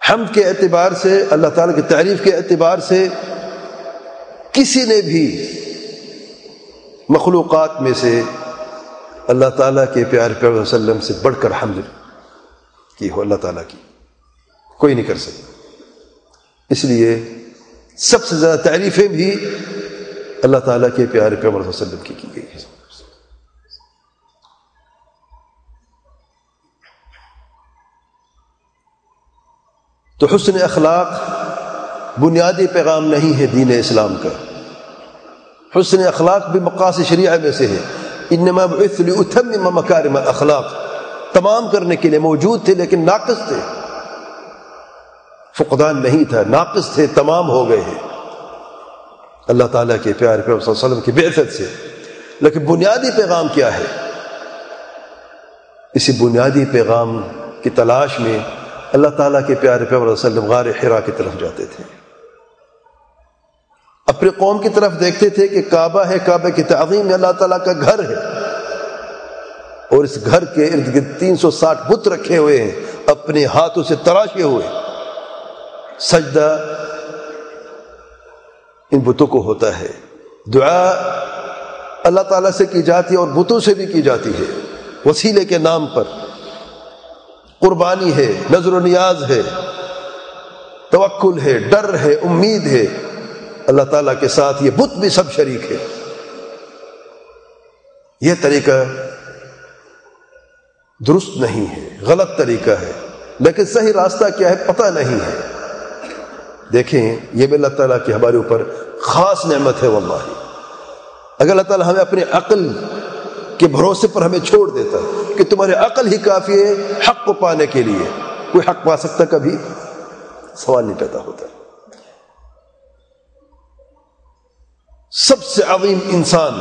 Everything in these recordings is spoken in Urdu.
حمد کے اعتبار سے، اللہ تعالیٰ کی تعریف کے اعتبار سے کسی نے بھی مخلوقات میں سے اللہ تعالیٰ کے پیارے پیغمبر صلی اللہ علیہ وسلم سے بڑھ کر حمد کی ہو اللہ تعالیٰ کی، کوئی نہیں کر سکتا۔ اس لیے سب سے زیادہ تعریفیں بھی اللہ تعالیٰ کے پیارے پیغمبر صلی اللہ علیہ وسلم کی گئی ہے۔ تو حسن اخلاق بنیادی پیغام نہیں ہے دین اسلام کا، حسن اخلاق بھی مقاصد شریعہ میں سے ہے۔ انما بعثت لاتمم مکارم الاخلاق، تمام کرنے کے لیے موجود تھے لیکن ناقص تھے، فقدان نہیں تھا، ناقص تھے، تمام ہو گئے ہیں اللہ تعالیٰ کے پیارے پیغمبر صلی اللہ علیہ وسلم کی بعثت سے۔ لیکن بنیادی پیغام کیا ہے؟ اسی بنیادی پیغام کی تلاش میں اللہ تعالیٰ کے پیارے پیغمبر صلی اللہ علیہ وسلم غار حرا کی طرف جاتے تھے، اپنے قوم کی طرف دیکھتے تھے کہ کعبہ ہے، کعبہ کی تعظیم اللہ تعالیٰ کا گھر ہے، اور اس گھر کے ارد گرد 360 بت رکھے ہوئے ہیں اپنے ہاتھوں سے تراشے ہوئے، سجدہ ان بتوں کو ہوتا ہے، دعا اللہ تعالیٰ سے کی جاتی ہے اور بتوں سے بھی کی جاتی ہے، وسیلے کے نام پر، قربانی ہے، نظر و نیاز ہے، توکل ہے، ڈر ہے، امید ہے اللہ تعالیٰ کے ساتھ، یہ بت بھی سب شریک ہے۔ یہ طریقہ درست نہیں ہے، غلط طریقہ ہے، لیکن صحیح راستہ کیا ہے پتہ نہیں ہے۔ دیکھیں یہ بھی اللہ تعالیٰ کی ہمارے اوپر خاص نعمت ہے واللہ۔ اگر اللہ تعالیٰ ہمیں اپنی عقل کے بھروسے پر ہمیں چھوڑ دیتا کہ تمہاری عقل ہی کافی ہے حق کو پانے کے لیے، کوئی حق پا سکتا کبھی؟ سوال نہیں پیدا ہوتا۔ سب سے عظیم انسان،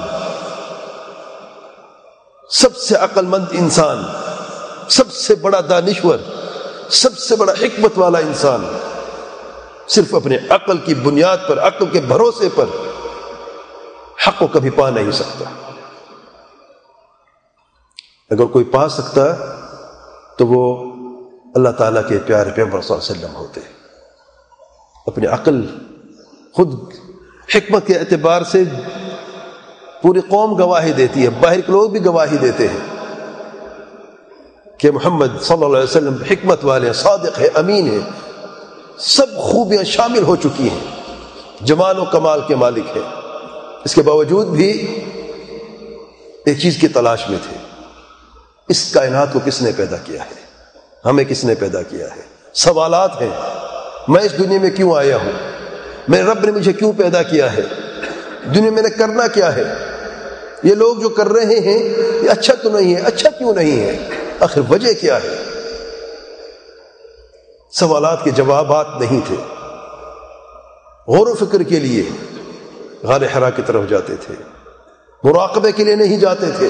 سب سے عقل مند انسان، سب سے بڑا دانشور، سب سے بڑا حکمت والا انسان صرف اپنے عقل کی بنیاد پر، عقل کے بھروسے پر حق کو کبھی پا نہیں سکتا۔ اگر کوئی پا سکتا تو وہ اللہ تعالیٰ کے پیارے پیغمبر صلی اللہ علیہ وسلم ہوتے۔ اپنی عقل خود حکمت کے اعتبار سے پوری قوم گواہی دیتی ہے، باہر کے لوگ بھی گواہی دیتے ہیں کہ محمد صلی اللہ علیہ وسلم حکمت والے ہیں، صادق ہے، امین ہے، سب خوبیاں شامل ہو چکی ہیں، جمال و کمال کے مالک ہیں۔ اس کے باوجود بھی ایک چیز کی تلاش میں تھے، اس کائنات کو کس نے پیدا کیا ہے، ہمیں کس نے پیدا کیا ہے؟ سوالات ہیں، میں اس دنیا میں کیوں آیا ہوں، میرے رب نے مجھے کیوں پیدا کیا ہے، دنیا میں نے کرنا کیا ہے، یہ لوگ جو کر رہے ہیں یہ اچھا تو نہیں ہے، اچھا کیوں نہیں ہے، آخر وجہ کیا ہے؟ سوالات کے جوابات نہیں تھے۔ غور و فکر کے لیے غار حرا کی طرف جاتے تھے، مراقبے کے لیے نہیں جاتے تھے۔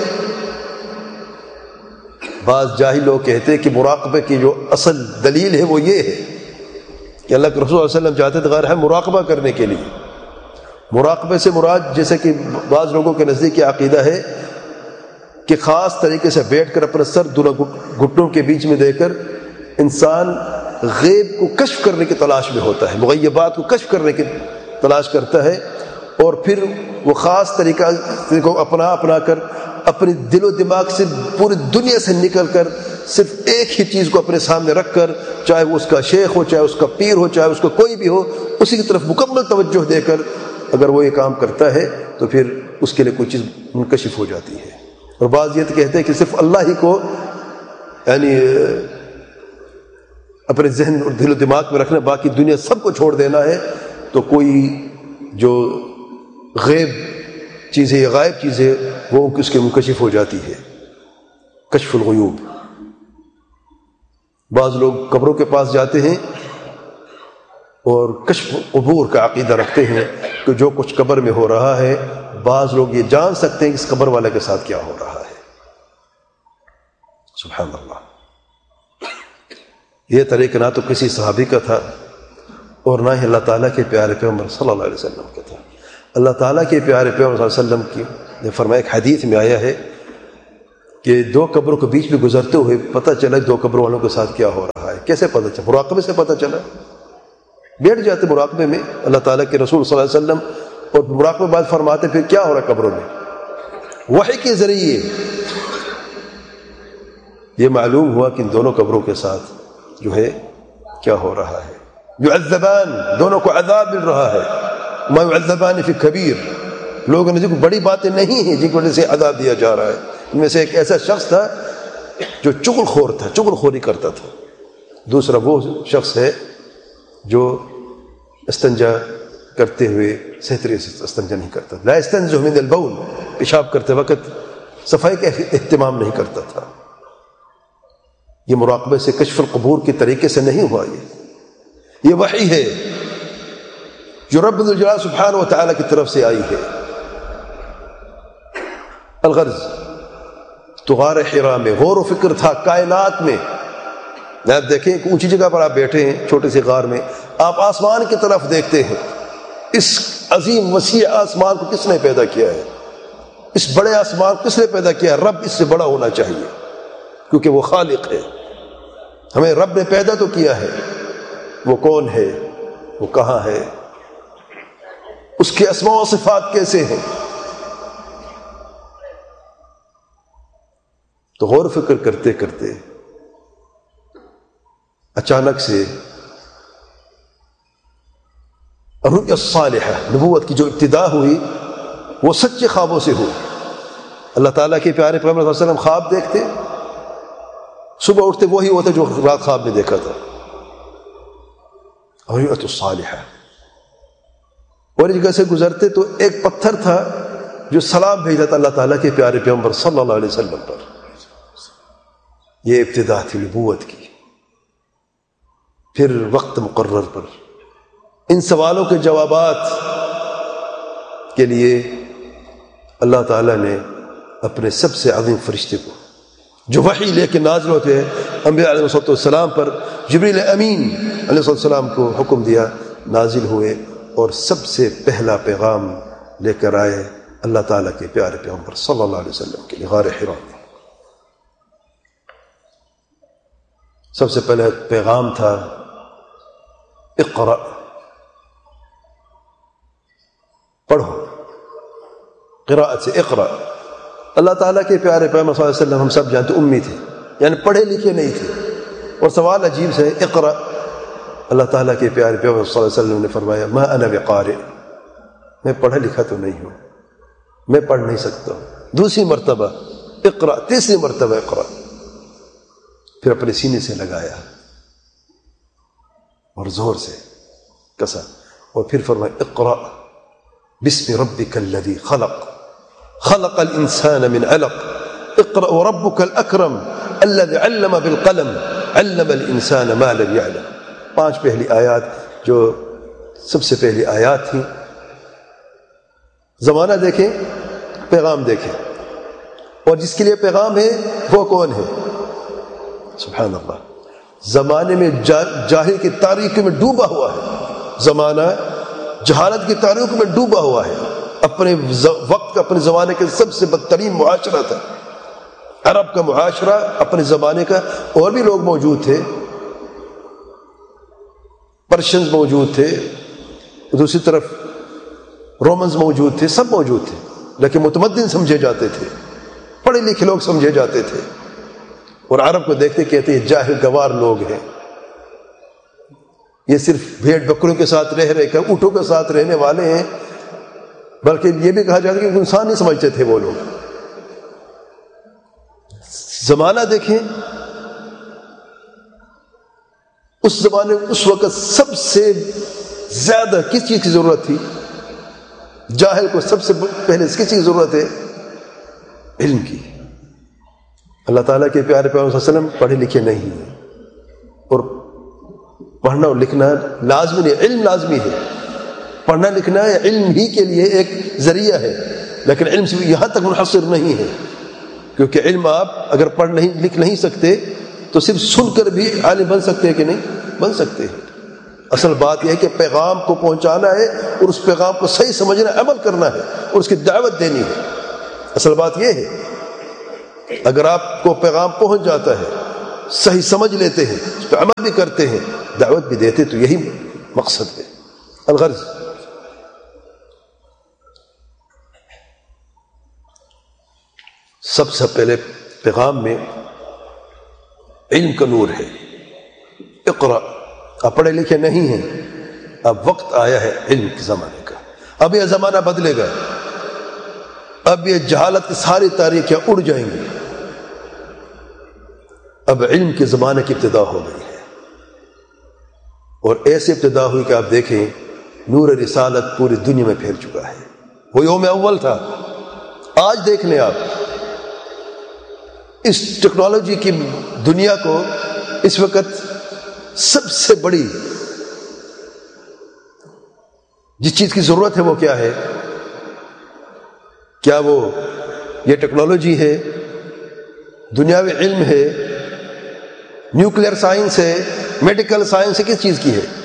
بعض جاہل لوگ کہتے ہیں کہ مراقبے کی جو اصل دلیل ہے وہ یہ ہے کہ اللہ کے رسول صلی اللہ علیہ وسلم جاتے تھے غار حرا مراقبہ کرنے کے لیے۔ مراقبے سے مراد، جیسے کہ بعض لوگوں کے نزدیک یہ عقیدہ ہے کہ خاص طریقے سے بیٹھ کر اپنا سر دونوں گھٹنوں کے بیچ میں دے کر انسان غیب کو کشف کرنے کی تلاش میں ہوتا ہے، مغیبات کو کشف کرنے کی تلاش کرتا ہے، اور پھر وہ خاص طریقہ کو اپنا کر اپنے دل و دماغ سے پوری دنیا سے نکل کر صرف ایک ہی چیز کو اپنے سامنے رکھ کر، چاہے وہ اس کا شیخ ہو، چاہے اس کا پیر ہو، چاہے اس کا کوئی بھی ہو، اسی کی طرف مکمل توجہ دے کر اگر وہ یہ کام کرتا ہے تو پھر اس کے لیے کوئی چیز منکشف ہو جاتی ہے۔ اور بعض یہ کہتے ہیں کہ صرف اللہ ہی کو یعنی اپنے ذہن اور دل و دماغ میں رکھنا، باقی دنیا سب کو چھوڑ دینا ہے، تو کوئی جو غیب چیزیں یا غائب چیزیں وہ اس کے منکشف ہو جاتی ہے، کشف الغیوب۔ بعض لوگ قبروں کے پاس جاتے ہیں اور کشف قبور کا عقیدہ رکھتے ہیں کہ جو کچھ قبر میں ہو رہا ہے بعض لوگ یہ جان سکتے ہیں کہ اس قبر والے کے ساتھ کیا ہو رہا ہے۔ سبحان اللہ۔ یہ طریقہ نہ تو کسی صحابی کا تھا اور نہ ہی اللہ تعالیٰ کے پیارے پیغمبر صلی اللہ علیہ وسلم کا تھا۔ اللہ تعالیٰ کے پیارے پیغمبر صلی اللہ علیہ وسلم کی فرمایا، ایک حدیث میں آیا ہے کہ دو قبروں کے بیچ میں گزرتے ہوئے پتہ چلا دو قبر والوں کے ساتھ کیا ہو رہا ہے، کیسے پتہ چلا؟ مراقبے سے پتہ چلا. بیٹھ جاتے مراقبے میں، اللہ تعالیٰ کے رسول صلی اللہ علیہ وسلم، اور مراقبے بعد فرماتے پھر کیا ہو رہا ہے قبروں میں. وحی کے ذریعے یہ معلوم ہوا کہ ان دونوں قبروں کے ساتھ جو ہے کیا ہو رہا ہے. یعذبان، دونوں کو عذاب مل رہا ہے. ما یعذبان فی کبیر، لوگوں نے بڑی باتیں نہیں ہیں جن کی وجہ سے عذاب دیا جا رہا ہے. ان میں سے ایک ایسا شخص تھا جو چغل خور تھا، چغل خوری کرتا تھا. دوسرا وہ شخص ہے جو استنجا کرتے ہوئے صحیح طریقے سے استنجا نہیں کرتا. لا یستنزہ من البول، پیشاب کرتے وقت صفائی کا اہتمام نہیں کرتا تھا. یہ مراقبے سے کشف القبور کے طریقے سے نہیں ہوا. یہ وحی ہے جو رب الجلال سبحانہ و تعالیٰ کی طرف سے آئی ہے. الغرض تو غار حرا میں غور و فکر تھا کائنات میں. آپ دیکھیں ایک اونچی جگہ پر آپ بیٹھے ہیں چھوٹے سے غار میں، آپ آسمان کی طرف دیکھتے ہیں. اس عظیم وسیع آسمان کو کس نے پیدا کیا ہے؟ اس بڑے آسمان کو کس نے پیدا کیا ہے؟ رب اس سے بڑا ہونا چاہیے کیونکہ وہ خالق ہے. ہمیں رب نے پیدا تو کیا ہے، وہ کون ہے، وہ کہاں ہے، اس کے اسماء و صفات کیسے ہیں. تو غور و فکر کرتے کرتے اچانک سے الرؤیا الصالحہ، نبوت کی جو ابتدا ہوئی وہ سچے خوابوں سے ہوئی. اللہ تعالیٰ کے پیارے پیغمبر صلی اللہ علیہ وسلم خواب دیکھتے، صبح اٹھتے وہی ہوتا جو رات خواب میں دیکھا تھا. الرؤیا الصالحہ. اور اس جگہ سے گزرتے تو ایک پتھر تھا جو سلام بھیجا تھا اللہ تعالیٰ کے پیارے پیغمبر صلی اللہ علیہ وسلم پر. یہ ابتدا تھی نبوت کی. پھر وقت مقرر پر ان سوالوں کے جوابات کے لیے اللہ تعالیٰ نے اپنے سب سے عظیم فرشتے کو جو وحی لے کے نازل ہوتے ہیں انبیاء علیہ السلام پر، جبریل امین علیہ السلام کو حکم دیا، نازل ہوئے اور سب سے پہلا پیغام لے کر آئے اللہ تعالیٰ کے پیارے پیغمبر صلی اللہ علیہ وسلم کے لیے غار حرا میں. سب سے پہلے پیغام تھا اقرأ، پڑھو. قراءت سے اقرأ. اللہ تعالیٰ کے پیارے پیغمبر صلی اللہ علیہ وسلم ہم سب جانتے امی تھے، یعنی پڑھے لکھے نہیں تھے. اور سوال عجیب سے اقرأ. اللہ تعالیٰ کے پیارے پیغمبر صلی اللہ علیہ وسلم نے فرمایا ما انا بقارئ، میں پڑھا لکھا تو نہیں ہوں، میں پڑھ نہیں سکتا ہوں. دوسری مرتبہ اقرأ، تیسری مرتبہ اقرأ. پھر اپنے سینے سے لگایا اور زور سے کسا، اور پھر فرمایا اقرأ بسم ربک الذی خلق خلق الانسان من علق اقرأ وربک الاکرم الذی علم بالقلم علم الانسان ما لم يعلم. 5 پہلی آیات جو سب سے پہلی آیات تھیں. زمانہ دیکھیں، پیغام دیکھیں، اور جس کے لیے پیغام ہے وہ کون ہے؟ سبحان اللہ. زمانے میں جاہل کی تاریکی میں ڈوبا ہوا ہے، زمانہ جہالت کی تاریکی میں ڈوبا ہوا ہے. اپنے وقت کا، اپنے زمانے کے سب سے بدترین معاشرہ تھا عرب کا معاشرہ اپنے زمانے کا. اور بھی لوگ موجود تھے، پرشنز موجود تھے، دوسری طرف رومنز موجود تھے، سب موجود تھے، لیکن متمدن سمجھے جاتے تھے، پڑھے لکھے لوگ سمجھے جاتے تھے. اور عرب کو دیکھتے کہتے ہیں جاہل گوار لوگ ہیں، یہ صرف بھیڑ بکروں کے ساتھ رہ رہے کر اونٹوں کے ساتھ رہنے والے ہیں. بلکہ یہ بھی کہا جاتا ہے کہ انسان نہیں سمجھتے تھے وہ لوگ. زمانہ دیکھیں، اس زمانے میں اس وقت سب سے زیادہ کس چیز کی ضرورت تھی؟ جاہل کو سب سے پہلے کس چیز کی ضرورت ہے؟ علم کی. اللہ تعالیٰ کے پیارے پیغمبر صلی اللہ علیہ وسلم پڑھے لکھے نہیں ہیں، اور پڑھنا اور لکھنا لازمی نہیں، علم لازمی ہے. پڑھنا لکھنا علم ہی کے لیے ایک ذریعہ ہے، لیکن علم سے یہاں تک منحصر نہیں ہے، کیونکہ علم آپ اگر پڑھ نہیں لکھ نہیں سکتے تو صرف سن کر بھی عالم بن سکتے ہیں کہ نہیں بن سکتے. اصل بات یہ ہے کہ پیغام کو پہنچانا ہے اور اس پیغام کو صحیح سمجھنا، عمل کرنا ہے اور اس کی دعوت دینی ہے. اصل بات یہ ہے اگر آپ کو پیغام پہنچ جاتا ہے صحیح سمجھ لیتے ہیں، اس پہ عمل بھی کرتے ہیں، دعوت بھی دیتے، تو یہی مقصد ہے۔ الغرض سب سے پہلے پیغام میں علم کا نور ہے۔ اقرا، آپ پڑھے لکھے نہیں ہیں، اب وقت آیا ہے علم کے زمانے کا، اب یہ زمانہ بدلے گا، اب یہ جہالت کی ساری تاریکیاں اڑ جائیں گی، اب علم کے زمانے کی ابتدا ہو گئی ہے، اور ایسے ابتدا ہوئی کہ آپ دیکھیں نور رسالت پوری دنیا میں پھیل چکا ہے۔ وہ یوم اول تھا، آج دیکھ لیں آپ اس ٹیکنالوجی کی دنیا کو، اس وقت سب سے بڑی جس چیز کی ضرورت ہے وہ کیا ہے؟ کیا وہ یہ ٹیکنالوجی ہے، دنیاوی علم ہے، نیوکلیئر سائنس ہے، میڈیکل سائنس ہے؟ کس چیز کی ہے؟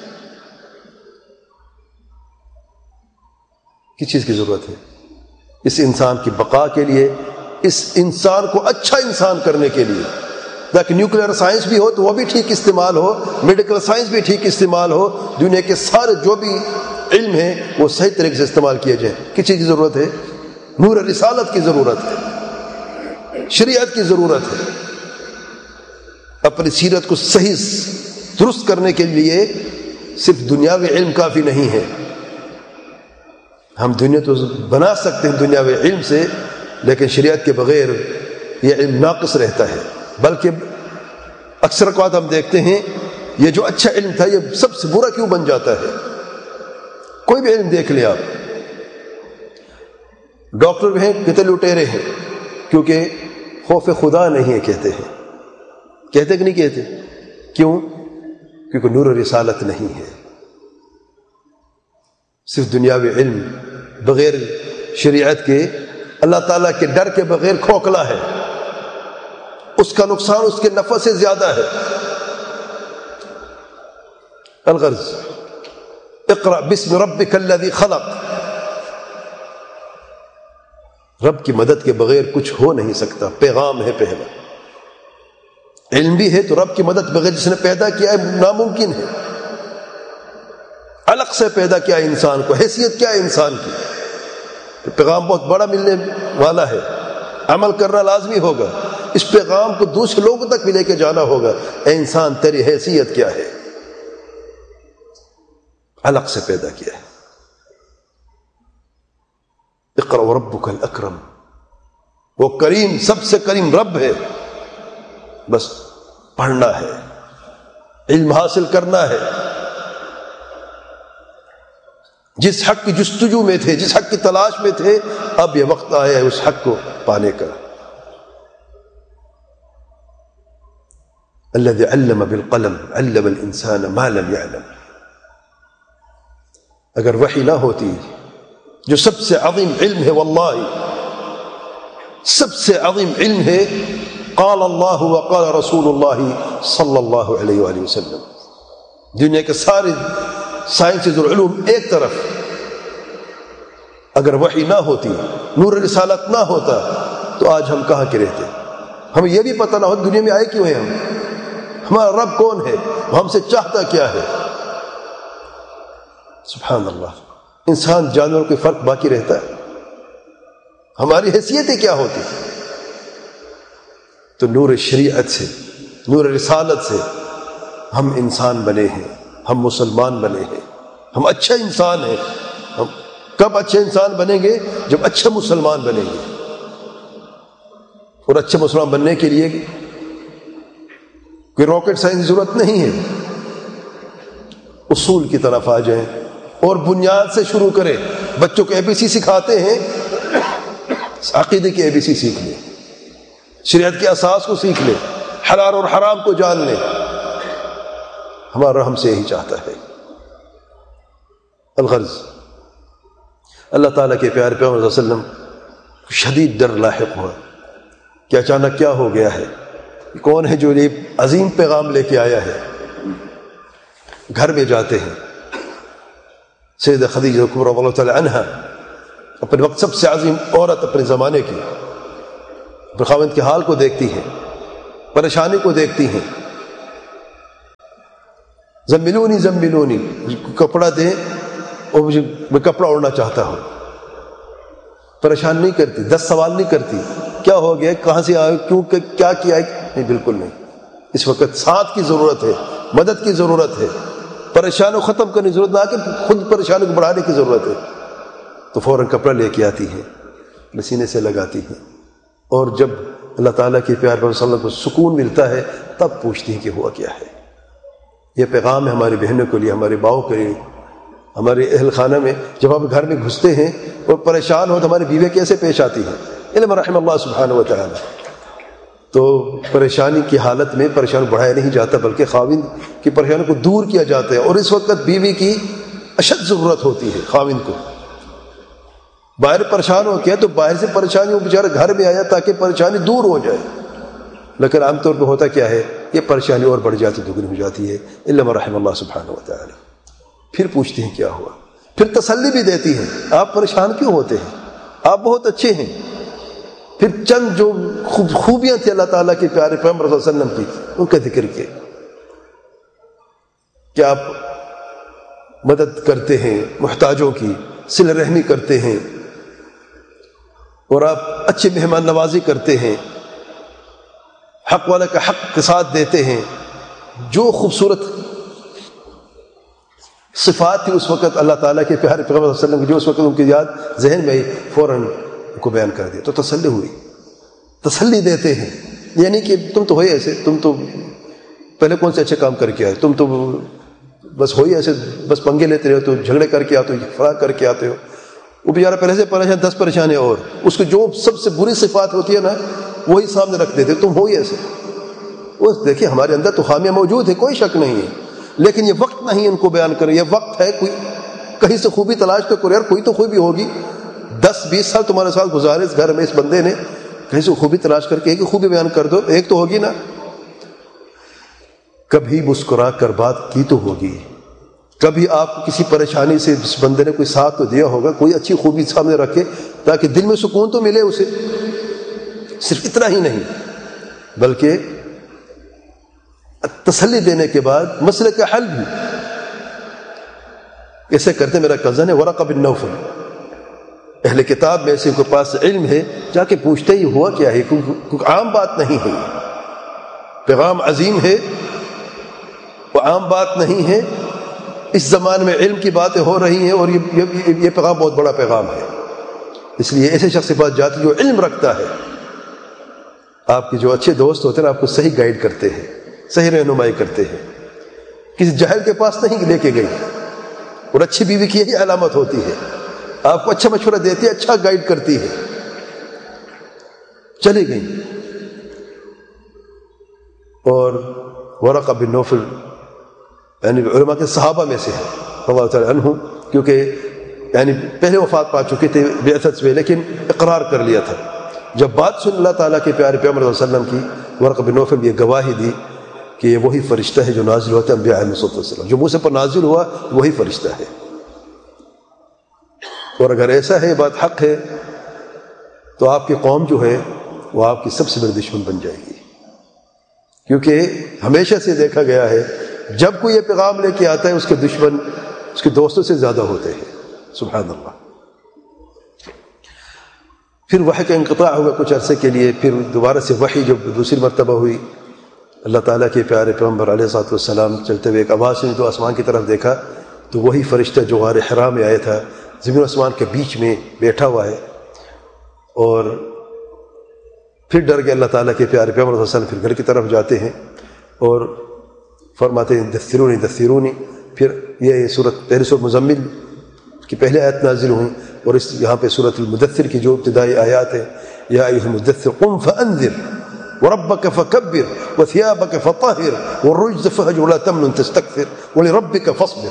کس چیز کی ضرورت ہے؟ اس انسان کی بقا کے لیے، اس انسان کو اچھا انسان کرنے کے لیے، تاکہ نیوکلیئر سائنس بھی ہو تو وہ بھی ٹھیک استعمال ہو، میڈیکل سائنس بھی ٹھیک استعمال ہو، دنیا کے سارے جو بھی علم ہے وہ صحیح طریقے سے استعمال کیا جائے۔ کس چیز کی ضرورت ہے؟ نور رسالت کی ضرورت ہے، شریعت کی ضرورت ہے۔ اپنی سیرت کو صحیح درست کرنے کے لیے صرف دنیاوی علم کافی نہیں ہے۔ ہم دنیا تو بنا سکتے ہیں دنیاوی علم سے، لیکن شریعت کے بغیر یہ علم ناقص رہتا ہے۔ بلکہ اکثر اوقات ہم دیکھتے ہیں یہ جو اچھا علم تھا یہ سب سے برا کیوں بن جاتا ہے؟ کوئی بھی علم دیکھ لیں آپ، ڈاکٹر بھی ہیں کتنے لٹیرے ہیں، کیونکہ خوف خدا نہیں ہے، کہتے ہیں، کہتے کہ نہیں کہتے؟ کیوں؟ کیونکہ نور رسالت نہیں ہے۔ صرف دنیاوی علم بغیر شریعت کے، اللہ تعالیٰ کے ڈر کے بغیر کھوکھلا ہے، اس کا نقصان اس کے نفع سے زیادہ ہے۔ الغرض اقرأ باسم ربک الذی خلق، رب کی مدد کے بغیر کچھ ہو نہیں سکتا، پیغام ہے پہلا۔ علم بھی ہے تو رب کی مدد بغیر جس نے پیدا کیا ہے ناممکن ہے، الگ سے پیدا کیا انسان کو، حیثیت کیا ہے انسان کی، تو پیغام بہت بڑا ملنے والا ہے، عمل کرنا لازمی ہوگا، اس پیغام کو دوسرے لوگوں تک بھی لے کے جانا ہوگا۔ اے انسان تیری حیثیت کیا ہے؟ الگ سے پیدا کیا ہے۔ اقرأ وربک الاکرم، وہ کریم، سب سے کریم رب ہے، بس پڑھنا ہے، علم حاصل کرنا ہے۔ جس حق کی جستجو میں تھے، جس حق کی تلاش میں تھے، اب یہ وقت آیا ہے اس حق کو پانے کا۔ الذي علم بالقلم علم الانسان ما لم يعلم، اگر وحی نہ ہوتی جو سب سے عظیم علم ہے، واللہ سب سے عظیم علم ہے، قال اللہ وقال رسول اللہ صلی اللہ علیہ وآلہ وسلم، دنیا کے سارے سائنسز اور علوم ایک طرف، اگر وحی نہ ہوتی، نور رسالت نہ ہوتا، تو آج ہم کہاں کے رہتے؟ ہمیں یہ بھی پتہ نہ ہو دنیا میں آئے کیوں ہیں ہم، ہمارا رب کون ہے، وہ ہم سے چاہتا کیا ہے۔ سبحان اللہ، انسان جانور کوئی فرق باقی رہتا ہے؟ ہماری حیثیتیں کیا ہوتی؟ تو نور شریعت سے، نور رسالت سے ہم انسان بنے ہیں، ہم مسلمان بنے ہیں، ہم اچھا انسان ہیں۔ ہم کب اچھے انسان بنیں گے؟ جب اچھے مسلمان بنیں گے، اور اچھے مسلمان بننے کے لیے کوئی راکٹ سائنس کی ضرورت نہیں ہے، اصول کی طرف آ جائیں اور بنیاد سے شروع کریں۔ بچوں کو ABC سکھاتے ہیں، عقیدے کی ABC سیکھ لیں، شریعت کے اساس کو سیکھ لیں، حلال اور حرام کو جان لیں۔ ہمارا ہم سے یہی چاہتا ہے۔ الغرض اللہ تعالیٰ کے پیارے پیغمبر صلی اللہ علیہ وسلم شدید ڈر لاحق ہوا کہ اچانک کیا ہو گیا ہے، کون ہے جو یہ عظیم پیغام لے کے آیا ہے۔ گھر میں جاتے ہیں، سیدہ خدیجہ کبریٰ رضی اللہ تعالی عنہا، اپنے وقت سب سے عظیم عورت اپنے زمانے کی، اپنے خاوند کے حال کو دیکھتی ہے پریشانی کو دیکھتی ہیں. زملونی زملونی، کپڑا دیں اور میں کپڑا اوڑھنا چاہتا ہوں. پریشان نہیں کرتی، 10 سوال نہیں کرتی کیا ہو گیا، کہاں سے آئے، کیوں، کیا کیا ہے. نہیں، بالکل نہیں. اس وقت ساتھ کی ضرورت ہے، مدد کی ضرورت ہے. پریشانی کو ختم کرنے کی ضرورت نہ کہ خود پریشانی کو بڑھانے کی ضرورت ہے. تو فوراً کپڑا لے کے آتی ہیں، سینے سے لگاتی ہیں، اور جب اللہ تعالیٰ کے پیار پر صلی اللہ علیہ وسلم کو سکون ملتا ہے تب پوچھتی ہیں کہ ہوا کیا ہے. یہ پیغام ہے ہماری بہنوں کے لیے، ہمارے باؤں کے لیے. ہمارے اہل خانہ میں جب ہم گھر میں گھستے ہیں اور پریشان ہو تو ہماری بیوی کیسے پیش آتی ہیں. علم رحم اللہ سبحانہ و تعالی. تو پریشانی کی حالت میں پریشانی بڑھایا نہیں جاتا بلکہ خاوند کی پریشانی کو دور کیا جاتا ہے. اور اس وقت بیوی کی اشد ضرورت ہوتی ہے خاوند کو. باہر پریشان ہو گیا تو باہر سے پریشانی وہ بیچارہ گھر میں آیا تاکہ پریشانی دور ہو جائے، لیکن عام طور پہ ہوتا کیا ہے، یہ پریشانی اور بڑھ جاتی، دگنی ہو جاتی ہے. علم رحم اللہ سبحانہ و تعالی. پھر پوچھتی ہیں کیا ہوا، پھر تسلی بھی دیتی ہیں. آپ پریشان کیوں ہوتے ہیں، آپ بہت اچھے ہیں. پھر چند جو خوبیاں تھیں اللہ تعالیٰ کے پیارے پیغمبر صلی اللہ علیہ وسلم کی، ان کا ذکر کیا کہ آپ مدد کرتے ہیں، محتاجوں کی صلہ رحمی کرتے ہیں، اور آپ اچھی مہمان نوازی کرتے ہیں، حق والا کا حق کے ساتھ دیتے ہیں. جو خوبصورت صفات تھی اس وقت اللہ تعالیٰ کے پیارے پیغمبر صلی اللہ علیہ وسلم کی، جو اس وقت ان کی یاد ذہن میں فوراً ان کو بیان کر دیا. تو تسلی ہوئی. تسلی دیتے ہیں، یعنی کہ تم تو ہوئے ایسے، تم تو پہلے کون سے اچھے کام کر کے آئے، تم تو بس ہوئی ایسے، بس پنگے لیتے رہو، تو جھگڑے کر کے آتے ہو، فراق کر کے آتے ہو. وہ بیچارہ پہلے سے پریشان، 10 پریشانی اور اس کی جو سب سے بری صفات ہوتی ہے نا وہی سامنے رکھ دیتے، تم ہوئی ایسے. وہ دیکھیں ہمارے اندر تو خامیاں موجود ہے، کوئی شک نہیں ہے، لیکن یہ وقت نہیں ان کو بیان کرے. یہ وقت ہے کوئی کہیں سے خوبی تلاش تو کرو یار، کوئی تو خوبی ہوگی. 10-20 سال تمہارے ساتھ گزارے اس گھر میں، اس بندے نے کہیں سے خوبی تلاش کر کے ایک خوبی بیان کر دو، ایک تو ہوگی نا. کبھی مسکرا کر بات کی تو ہوگی، کبھی آپ کسی پریشانی سے جس بندے نے کوئی ساتھ تو دیا ہوگا، کوئی اچھی خوبی سامنے رکھے تاکہ دل میں سکون تو ملے اسے. صرف اتنا ہی نہیں بلکہ تسلی دینے کے بعد مسئلے کا حل بھی. ایسے کرتے میرا کزن ہے ورقہ بن نوفل، اہل کتاب میں سے کے پاس علم ہے، جا کے پوچھتے ہی ہوا کیا ہے، کیونکہ عام بات نہیں ہے، پیغام عظیم ہے، وہ عام بات نہیں ہے. اس زمانے میں علم کی باتیں ہو رہی ہیں اور یہ پیغام بہت بڑا پیغام ہے. اس لیے ایسے شخص کے پاس جاتی جو علم رکھتا ہے. آپ کے جو اچھے دوست ہوتے ہیں آپ کو صحیح گائیڈ کرتے ہیں، صحیح رہنمائی کرتے ہیں. کسی جاہل کے پاس نہیں لے کے گئی. اور اچھی بیوی کی یہی علامت ہوتی ہے، آپ کو اچھا مشورہ دیتی ہے، اچھا گائیڈ کرتی ہے. چلی گئی اور ورقہ بن نوفل یعنی علماء کے صحابہ میں سے رضی اللہ تعالیٰ عنہ، کیونکہ یعنی پہلے وفات پا چکے تھے بعثت سے، لیکن اقرار کر لیا تھا. جب بات سن اللہ تعالیٰ کے پیارے پیغمبر صلی اللہ علیہ وسلم کی، ورقہ بن نوفل یہ گواہی دی کہ یہ وہی فرشتہ ہے جو نازل ہوتا ہے انبیاء علیہ السلام، جو موسیٰ پر نازل ہوا وہی فرشتہ ہے. اور اگر ایسا ہے، بات حق ہے، تو آپ کی قوم جو ہے وہ آپ کی سب سے بڑی دشمن بن جائے گی. کیونکہ ہمیشہ سے دیکھا گیا ہے جب کوئی یہ پیغام لے کے آتا ہے اس کے دشمن اس کے دوستوں سے زیادہ ہوتے ہیں. سبحان اللہ. پھر وحی کا انقطاع ہوگا کچھ عرصے کے لیے، پھر دوبارہ سے وحی جب دوسری مرتبہ ہوئی، اللہ تعالیٰ کے پیارے پیغمبر علیہ الصلوۃ والسلام چلتے ہوئے ایک آواز سنی تو آسمان کی طرف دیکھا تو وہی فرشتہ جو غار حرا میں آیا تھا زمین و آسمان کے بیچ میں بیٹھا ہوا ہے. اور پھر ڈر گئے اللہ تعالیٰ کے پیارے پیغمبر صلی اللہ علیہ وسلم، پھر گھر کی طرف جاتے ہیں اور فرماتے ہیں دثرونی دثرونی. پھر یہ سورت پہلی سورۃ مزمل کی پہلے آیت نازل ہوئی، اور اس یہاں پہ سورۃ المدثر کی جو ابتدائی آیات ہیں، یا ایھا المدثر قم فانذر وربک فکبر وثیابک فطہر والرجز فہجر ولا تمنن تستکثر ولربک فاصبر.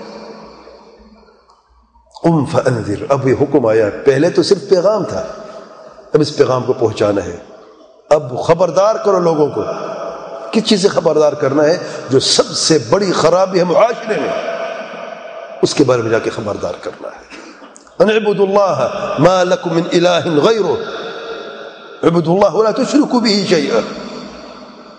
قم فانذر، اب یہ حکم آیا. پہلے تو صرف پیغام تھا، اب اس پیغام کو پہنچانا ہے. اب خبردار کرو لوگوں کو. کس چیز سے خبردار کرنا ہے؟ جو سب سے بڑی خرابی ہے معاشرے میں، اس کے بارے میں جا کے خبردار کرنا ہے. ان اعبدوا اللہ ما لکم من الہ غیرہ، اعبدوا اللہ ولا تشرکوا به شیئا.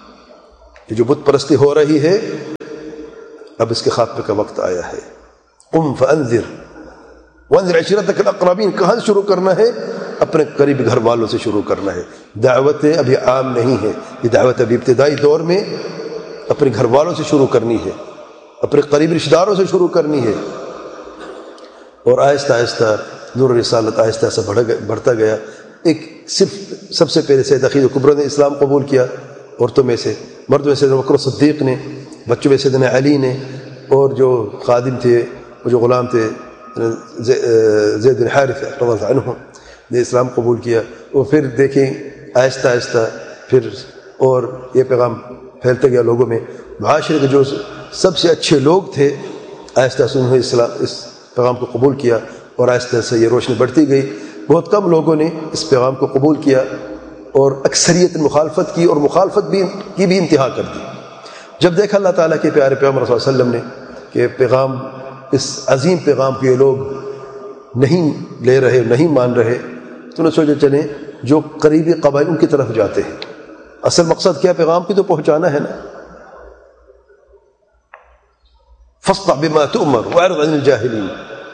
کہ جو بت پرستی ہو رہی ہے اب اس کے خاتمے کا وقت آیا ہے. قم فانذر وانذر عشیرتک الاقربین. کہاں سے شروع کرنا ہے؟ اپنے قریبی گھر والوں سے شروع کرنا ہے. دعوت ابھی عام نہیں ہے، یہ دعوت ابھی ابتدائی دور میں اپنے گھر والوں سے شروع کرنی ہے، اپنے قریبی رشتہ داروں سے شروع کرنی ہے. اور آہستہ آہستہ نور رسالت آہستہ آہستہ بڑھتا گیا. ایک صرف سب سے پہلے سید عقیل کبریٰ نے اسلام قبول کیا عورتوں میں سے، مردوں میں سیدنا بکر صدیق نے، بچوں میں سیدنا علی نے، اور جو خادم تھے وہ جو غلام تھے زید بن حارثہ رضی اللہ عنہ نے اسلام قبول کیا. اور پھر دیکھیں آہستہ آہستہ پھر اور یہ پیغام پھیلتا گیا لوگوں میں. معاشرے کے جو سب سے اچھے لوگ تھے آہستہ آہستہ انہوں نے اس پیغام کو قبول کیا اور آہستہ سے یہ روشنی بڑھتی گئی. بہت کم لوگوں نے اس پیغام کو قبول کیا اور اکثریت مخالفت کی، اور مخالفت کی بھی انتہا کر دی. جب دیکھا اللہ تعالیٰ کے پیارے پیغمبر صلی اللہ علیہ وسلم نے کہ پیغام، اس عظیم پیغام کو یہ لوگ نہیں لے رہے، نہیں مان رہے، تو نے سوچا چلیں جو قریبی قبائل ان کی طرف جاتے ہیں. اصل مقصد کیا؟ پیغام کی تو پہنچانا ہے نا. فاصدع بما تؤمر واعرض عن الجاہلین.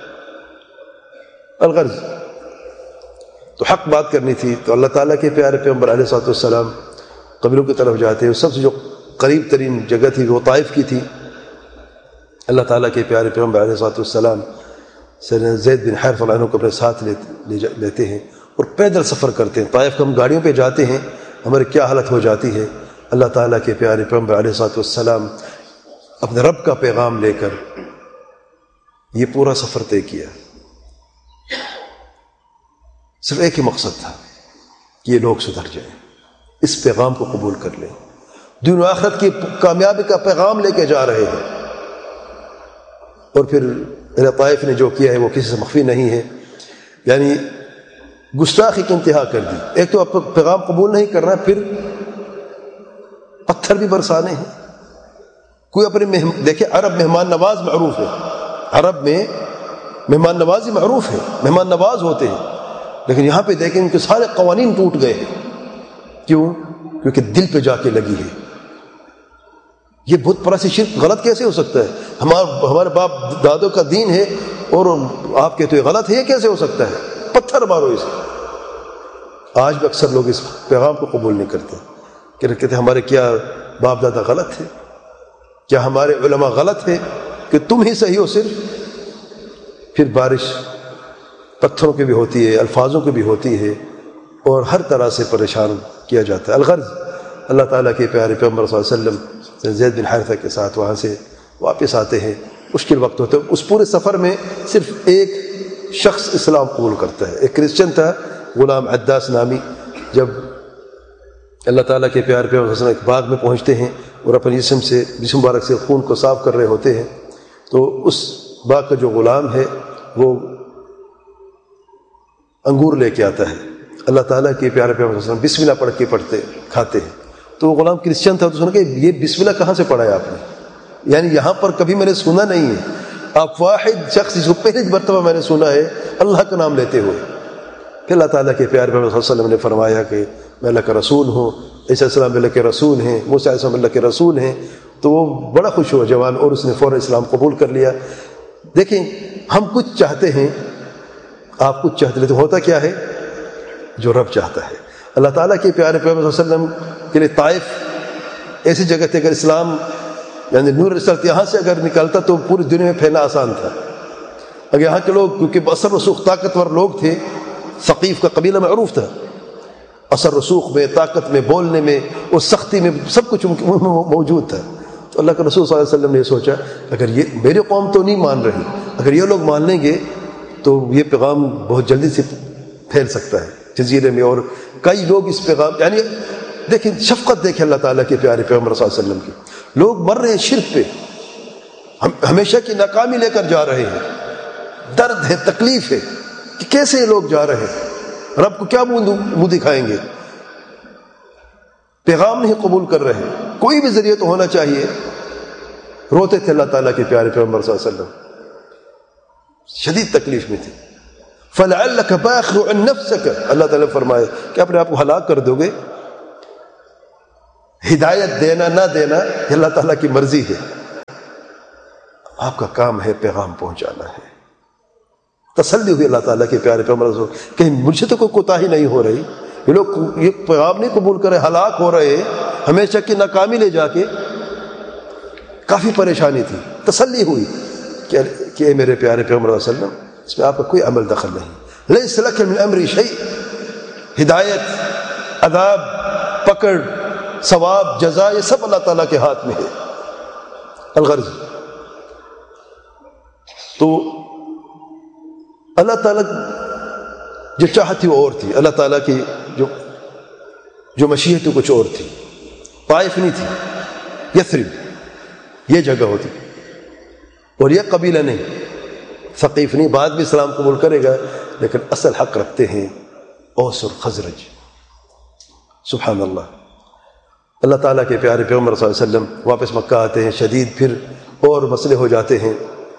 الغرض تو حق بات کرنی تھی. تو اللہ تعالیٰ کے پیارے پیغمبر علیہ الصلوۃ والسلام قبیلوں کی طرف جاتے ہیں. سب سے جو قریب ترین جگہ تھی وہ طائف کی تھی. اللہ تعالیٰ کے پیارے پیغمبر علیہ الصلوۃ والسلام زید بن حارثہ عنہ کو اپنے ساتھ لیتے ہیں اور پیدل سفر کرتے ہیں. طائف کو ہم گاڑیوں پہ جاتے ہیں، ہماری کیا حالت ہو جاتی ہے. اللہ تعالیٰ کے پیارے پیغمبر علیہ الصلوۃ والسلام اپنے رب کا پیغام لے کر یہ پورا سفر طے کیا. صرف ایک ہی مقصد تھا کہ یہ لوگ سدھر جائیں، اس پیغام کو قبول کر لیں. دین و آخرت کی کامیابی کا پیغام لے کے جا رہے ہیں. اور پھر اہل طائف نے جو کیا ہے وہ کسی سے مخفی نہیں ہے. یعنی گستاخی کی انتہا کر دی. ایک تو آپ پیغام قبول نہیں کرنا، پھر پتھر بھی برسانے ہیں. کوئی اپنے دیکھیں عرب مہمان نواز معروف ہے، عرب میں مہمان نوازی معروف ہے، مہمان نواز ہوتے ہیں. لیکن یہاں پہ دیکھیں ان کے سارے قوانین ٹوٹ گئے ہیں. کیوں؟ کیونکہ دل پہ جا کے لگی ہے. یہ بت پرستی شرک غلط کیسے ہو سکتا ہے؟ ہمارے باپ دادوں کا دین ہے اور آپ کہتے ہیں غلط ہے، یہ کیسے ہو سکتا ہے؟ پتھر مارو اسے. آج بھی اکثر لوگ اس پیغام کو قبول نہیں کرتے، کہ کہتے ہمارے کیا باپ دادا غلط ہے، کیا ہمارے علماء غلط ہے کہ تم ہی صحیح ہو صرف. پھر بارش پتھروں کی بھی ہوتی ہے، الفاظوں کی بھی ہوتی ہے، اور ہر طرح سے پریشان کیا جاتا ہے. الغرض اللہ تعالیٰ کے پیارے پیغمبر صلی اللہ علیہ وسلم زید بن حارثہ کے ساتھ وہاں سے واپس آتے ہیں. مشکل وقت ہوتا ہے. اس پورے سفر میں صرف ایک شخص اسلام قبول کرتا ہے، ایک کرسچن تھا غلام عداس نامی. جب اللہ تعالیٰ کے پیارے پیغمبر صلی اللہ علیہ وسلم ایک باغ میں پہنچتے ہیں اور اپنے جسم مبارک سے خون کو صاف کر رہے ہوتے ہیں، تو اس باغ کا جو غلام ہے وہ انگور لے کے آتا ہے. اللہ تعالیٰ کے پیارے پیغمبر صلی اللہ علیہ وسلم بسم اللہ پڑھ کے کھاتے ہیں. تو وہ غلام کرسچن تھا، تو سنا کہ یہ بسم اللہ کہاں سے پڑھا ہے آپ نے؟ یعنی یہاں پر کبھی میں نے سنا نہیں ہے. آپ واحد شخص جس کو پہلی مرتبہ میں نے سنا ہے اللہ کا نام لیتے ہوئے. کہ اللہ تعالیٰ کے پیارے پیغمبر صلی اللہ علیہ وسلم نے فرمایا کہ میں اللہ کا رسول ہوں، عیسیٰ علیہ السلام اللہ کے رسول ہیں، موسیٰ علیہ السلام اللہ کے رسول ہیں. تو وہ بڑا خوش ہوا جوان، اور اس نے فوراً اسلام قبول کر لیا. دیکھیں ہم کچھ چاہتے ہیں، آپ کچھ چاہتے ہیں، تو ہوتا کیا ہے؟ جو رب چاہتا ہے. اللہ تعالیٰ کے پیارے پیغمبر صلی اللہ علیہ وسلم کے لیے طائف ایسی جگہ تھی، اگر اسلام یعنی نور رسالت یہاں سے اگر نکلتا تو پوری دنیا میں پھیلنا آسان تھا. اگر یہاں کے لوگ کیونکہ اثر رسوخ طاقتور لوگ تھے، ثقیف کا قبیلہ معروف تھا، اثر رسوخ میں، طاقت میں، بولنے میں اور سختی میں سب کچھ موجود تھا. تو اللہ کے رسول صلی اللہ علیہ وسلم نے یہ سوچا اگر یہ میری قوم تو نہیں مان رہی، اگر یہ لوگ مان لیں گے تو یہ پیغام بہت جلدی سے پھیل سکتا ہے جزیرے میں. اور کئی لوگ اس پیغام، یعنی دیکھیں شفقت دیکھیں اللہ تعالیٰ کے پیارے پیغمبر صلی اللہ علیہ وسلم کی. لوگ مر رہے ہیں شرک پہ، ہمیشہ کی ناکامی لے کر جا رہے ہیں. درد ہے، تکلیف ہے کہ کیسے یہ لوگ جا رہے ہیں، رب کو کیا منہ دکھائیں گے. پیغام نہیں قبول کر رہے، کوئی بھی ذریعہ تو ہونا چاہیے. روتے تھے اللہ تعالیٰ کے پیارے پیغمبر صلی اللہ علیہ وسلم، شدید تکلیف میں تھے. فَلَعَلَّكَ بَاخِعٌ نَفْسَكَ، اللہ تعالیٰ نے فرمایا کہ اپنے آپ کو ہلاک کر دو گے. ہدایت دینا نہ دینا یہ اللہ تعالیٰ کی مرضی ہے. آپ کا کام ہے پیغام پہنچانا ہے. تسلی ہوئی اللہ تعالیٰ کے پیارے پیغمبر رسول کہ مجھ سے تو کوئی کوتاہی نہیں ہو رہی. یہ لوگ یہ پیغام نہیں قبول کر رہے، ہلاک ہو رہے، ہمیشہ کی ناکامی لے جا کے. کافی پریشانی تھی. تسلی ہوئی کہ اے میرے پیارے پیغمبر صلی اللہ علیہ وسلم اس میں آپ کا کوئی عمل دخل نہیں. لیس لک من امری شیء. ہدایت، عذاب، پکڑ، ثواب، جزا یہ سب اللہ تعالیٰ کے ہاتھ میں ہے. الغرض تو اللہ تعالیٰ جو چاہت تھی وہ اور تھی. اللہ تعالیٰ کی جو مشیت تھی کچھ اور تھی. طائف نہیں تھی، یثرب یہ جگہ ہوتی، اور یہ قبیلہ نہیں، ثقیف نہیں. بعد بھی اسلام قبول کرے گا لیکن اصل حق رکھتے ہیں اوس اور خزرج. سبحان اللہ. اللہ تعالیٰ کے پیارے پیغمبر صلی اللہ علیہ وسلم واپس مکہ آتے ہیں. شدید پھر اور مسئلے ہو جاتے ہیں.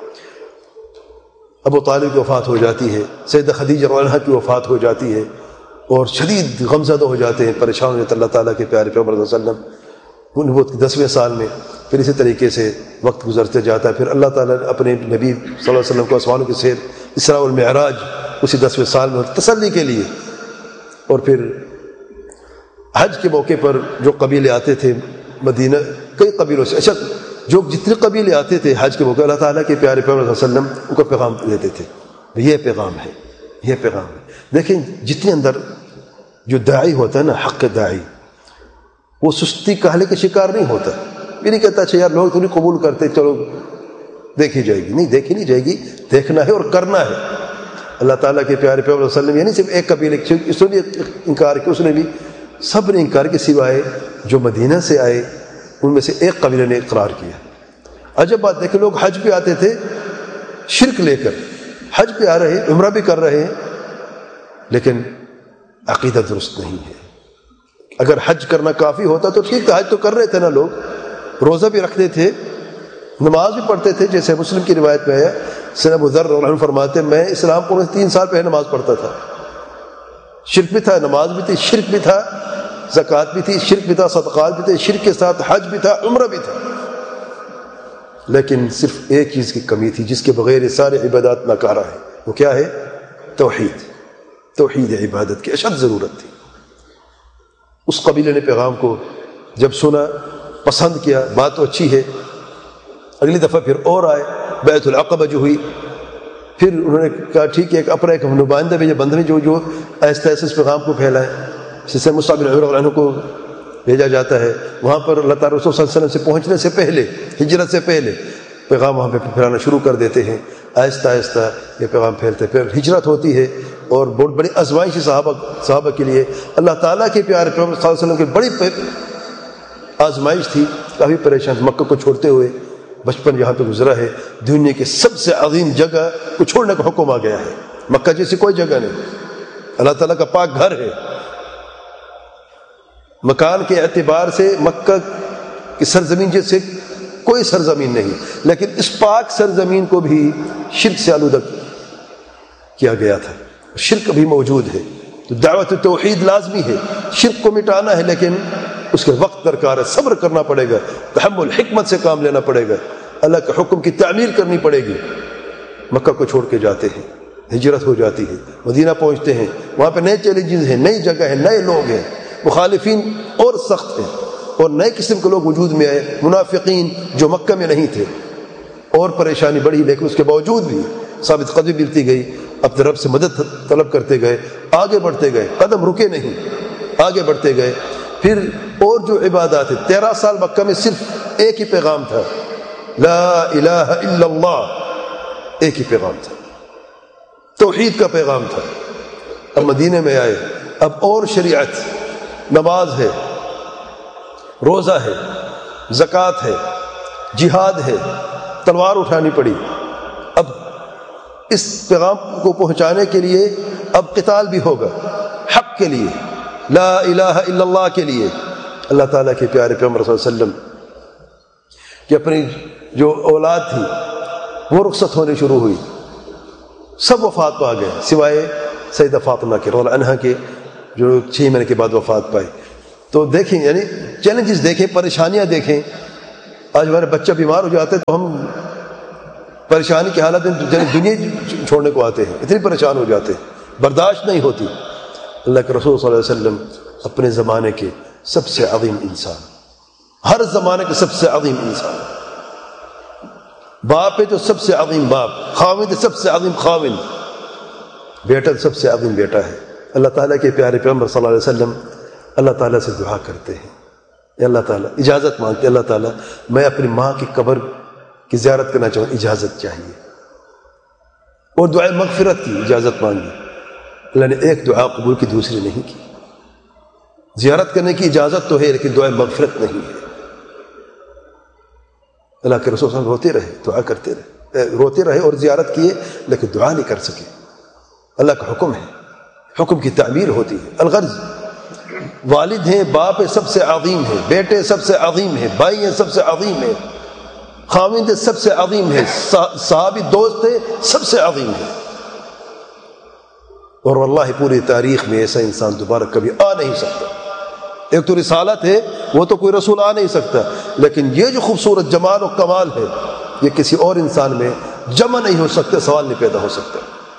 ابو طالب کی وفات ہو جاتی ہے، سیدہ خدیجہ رضی اللہ عنہا کی وفات ہو جاتی ہے، اور شدید غمزدہ ہو جاتے ہیں، پریشان ہو جاتے ہیں. اللہ تعالیٰ کے پیارے پیغمبر صلی اللہ علیہ وسلم نبوت کے 10ویں سال میں پھر اسی طریقے سے وقت گزرتے جاتا ہے. پھر اللہ تعالیٰ نے اپنے نبی صلی اللہ علیہ وسلم کو آسمانوں کی سیر اسراء والمعراج اسی 10ویں سال میں تسلی کے لیے. اور پھر حج کے موقع پر جو قبیلے آتے تھے مدینہ، کئی قبیلوں سے، جو جتنے قبیلے آتے تھے حج کے موقع، اللہ تعالیٰ کے پیارے پیغمبر صلی اللہ علیہ وسلم ان کو پیغام دیتے تھے. یہ پیغام ہے، یہ پیغام ہے. دیکھیں جتنے اندر جو داعی ہوتا ہے نا، حق داعی، وہ سستی کہلے کا شکار نہیں ہوتا. یہ نہیں کہتا اچھا یار لوگ تو نہیں قبول کرتے، چلو دیکھی جائے گی. نہیں، دیکھی نہیں جائے گی، دیکھنا ہے اور کرنا ہے. اللہ تعالیٰ کے پیارے پیغمبر صلی اللہ علیہ وسلم یہ نہیں صرف ایک قبیلے اس نے انکار کیا، اس نے بھی سب نے انکار کے سوائے جو مدینہ سے آئے ان میں سے ایک قبیلے نے اقرار کیا. عجب بات دیکھیں، لوگ حج پہ آتے تھے شرک لے کر، حج پہ آ رہے ہیں، عمرہ بھی کر رہے ہیں، لیکن عقیدہ درست نہیں ہے. اگر حج کرنا کافی ہوتا تو ٹھیک تھا، حج تو کر رہے تھے نا لوگ، روزہ بھی رکھتے تھے، نماز بھی پڑھتے تھے. جیسے مسلم کی روایت میں ہے، سیدنا ابو ذر رضی اللہ عنہ فرماتے ہیں میں اسلام کو 3 سال پہلے نماز پڑھتا تھا. شرک بھی تھا، نماز بھی تھی، شرک بھی تھا، زکوٰۃ بھی تھی، شرک بھی تھا، صدقات بھی تھے، شرک کے ساتھ حج بھی تھا، عمرہ بھی تھا. لیکن صرف ایک چیز کی کمی تھی جس کے بغیر یہ سارے عبادات ناکارہ ہیں. وہ کیا ہے؟ توحید. توحید عبادت کی اشد ضرورت تھی. اس قبیلے نے پیغام کو جب سنا، پسند کیا، بات تو اچھی ہے. اگلی دفعہ پھر اور آئے، بیعت العقبہ جو ہوئی، پھر انہوں نے کہا ٹھیک ہے اپنا ایک نمائندہ بھیجا، بندے جو آہستہ آہستہ اس پیغام کو پھیلائے. جس سے مصعب بن عمیر رضی اللہ عنہ کو بھیجا جاتا ہے. وہاں پر اللہ تعالیٰ رسول صلی اللہ علیہ وسلم سے پہنچنے سے پہلے، ہجرت سے پہلے پیغام وہاں پہ پھیلانا شروع کر دیتے ہیں. آہستہ آہستہ یہ پیغام پھیلتے. پھر ہجرت ہوتی ہے اور بہت بڑی آزمائش صحابہ کے لیے. اللہ تعالیٰ کے پیارے پیغمبر صلی اللہ علیہ وسلم کی بڑی آزمائش تھی. کافی پریشان، مکہ کو چھوڑتے ہوئے بچپن یہاں پہ گزرا ہے. دنیا کی سب سے عظیم جگہ کو چھوڑنے کا حکم آ گیا ہے. مکہ جیسی کوئی جگہ نہیں، اللہ تعالیٰ کا پاک گھر ہے. مکان کے اعتبار سے مکہ کی سرزمین جیسے کوئی سرزمین نہیں، لیکن اس پاک سرزمین کو بھی شرک سے آلودہ کیا گیا تھا. شرک بھی موجود ہے، تو دعوت توحید لازمی ہے. شرک کو مٹانا ہے لیکن اس کے وقت درکار ہے، صبر کرنا پڑے گا، تحمل، حکمت سے کام لینا پڑے گا، اللہ کے حکم کی تعمیل کرنی پڑے گی. مکہ کو چھوڑ کے جاتے ہیں، ہجرت ہو جاتی ہے، مدینہ پہنچتے ہیں. وہاں پہ نئے چیلنجز ہیں، نئی جگہ ہے، نئے لوگ ہیں، مخالفین اور سخت ہیں، اور نئے قسم کے لوگ وجود میں آئے. منافقین جو مکہ میں نہیں تھے، اور پریشانی بڑھی، لیکن اس کے باوجود بھی ثابت قدمی ملتی گئی. اپنے رب سے مدد طلب کرتے گئے، آگے بڑھتے گئے، قدم رکے نہیں، آگے بڑھتے گئے. پھر اور جو عبادات ہیں، 13 سال مکہ میں صرف ایک ہی پیغام تھا، لا الہ الا اللہ. ایک ہی پیغام تھا، توحید کا پیغام تھا. اب مدینے میں آئے، اب اور شریعت، نماز ہے، روزہ ہے، زکوٰۃ ہے، جہاد ہے، تلوار اٹھانی پڑی. اب اس پیغام کو پہنچانے کے لیے اب قتال بھی ہوگا، حق کے لیے، لا الہ الا اللہ کے لیے. اللہ تعالیٰ کے پیارے پیغمبر صلی اللہ علیہ وسلم کہ اپنی جو اولاد تھی وہ رخصت ہونے شروع ہوئی، سب وفات پا گئے سوائے سیدہ فاطمہ کے رضی اللہ عنہا کے، جو 6 مہینے کے بعد وفات پائی. تو دیکھیں یعنی چیلنجز دیکھیں, پریشانیاں دیکھیں. آج ہمارے بچہ بیمار ہو جاتے تو ہم پریشانی کی حالت میں دنیا چھوڑنے کو آتے ہیں, اتنی پریشان ہو جاتے ہیں, برداشت نہیں ہوتی. اللہ کے رسول صلی اللہ علیہ وسلم اپنے زمانے کے سب سے عظیم انسان, ہر زمانے کے سب سے عظیم انسان, باپ ہے تو سب سے عظیم باپ, خاوند ہے سب سے عظیم خاوند, بیٹا سب سے عظیم بیٹا ہے. اللہ تعالیٰ کے پیارے پیغمبر صلی اللہ علیہ وسلم اللہ تعالیٰ سے دعا کرتے ہیں, اللہ تعالیٰ اجازت مانگتے, اللہ تعالیٰ میں اپنی ماں کی قبر کی زیارت کرنا چاہوں, اجازت چاہیے. اور دعائے مغفرت کی اجازت مانگی, اللہ نے ایک دعا قبول کی, دوسری نہیں کی. زیارت کرنے کی اجازت تو ہے لیکن دعائے مغفرت نہیں ہے. اللہ کے رسول صلی اللہ علیہ وسلم روتے رہے, دعا کرتے رہے, روتے رہے اور زیارت کیے لیکن دعا نہیں کر سکے. اللہ کا حکم ہے, حکم کی تعمیل ہوتی ہے. الغرض والد ہیں, باپ ہے سب سے عظیم ہے, بیٹے سب سے عظیم ہے, بھائی ہیں سب سے عظیم ہے, خاوند سب سے عظیم ہے, صحابی دوست ہے سب سے عظیم ہے. اور واللہ پوری تاریخ میں ایسا انسان دوبارہ کبھی آ نہیں سکتا. ایک تو رسالت ہے, وہ تو کوئی رسول آ نہیں سکتا, لیکن یہ جو خوبصورت جمال و کمال ہے یہ کسی اور انسان میں جمع نہیں ہو سکتا, سوال نہیں پیدا ہو سکتا.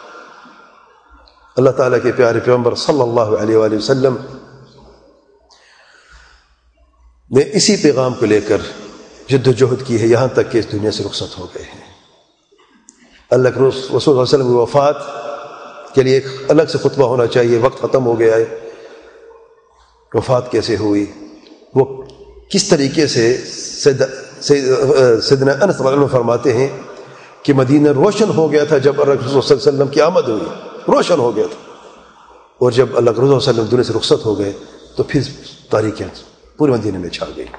اللہ تعالیٰ کے پیارے پیغمبر صلی اللہ علیہ وآلہ وسلم نے اسی پیغام کو لے کر جد و جہد کی ہے یہاں تک کہ اس دنیا سے رخصت ہو گئے ہیں. اللہ کے رسول صلی اللہ علیہ وسلم کی وفات کے لیے ایک الگ سے خطبہ ہونا چاہیے. وقت ختم ہو گیا ہے. وفات کیسے ہوئی, وہ کس طریقے سے سیدنا انس رضی اللہ عنہ فرماتے ہیں کہ مدینہ روشن ہو گیا تھا جب اللہ کے رسول صلی اللہ علیہ وسلم کی آمد ہوئی, روشن ہو گیا تھا. اور جب اللہ کے رسول صلی اللہ علیہ وسلم دنیا سے رخصت ہو گئے تو پھر تاریکیاں پورے مدینے میں چھا گئی.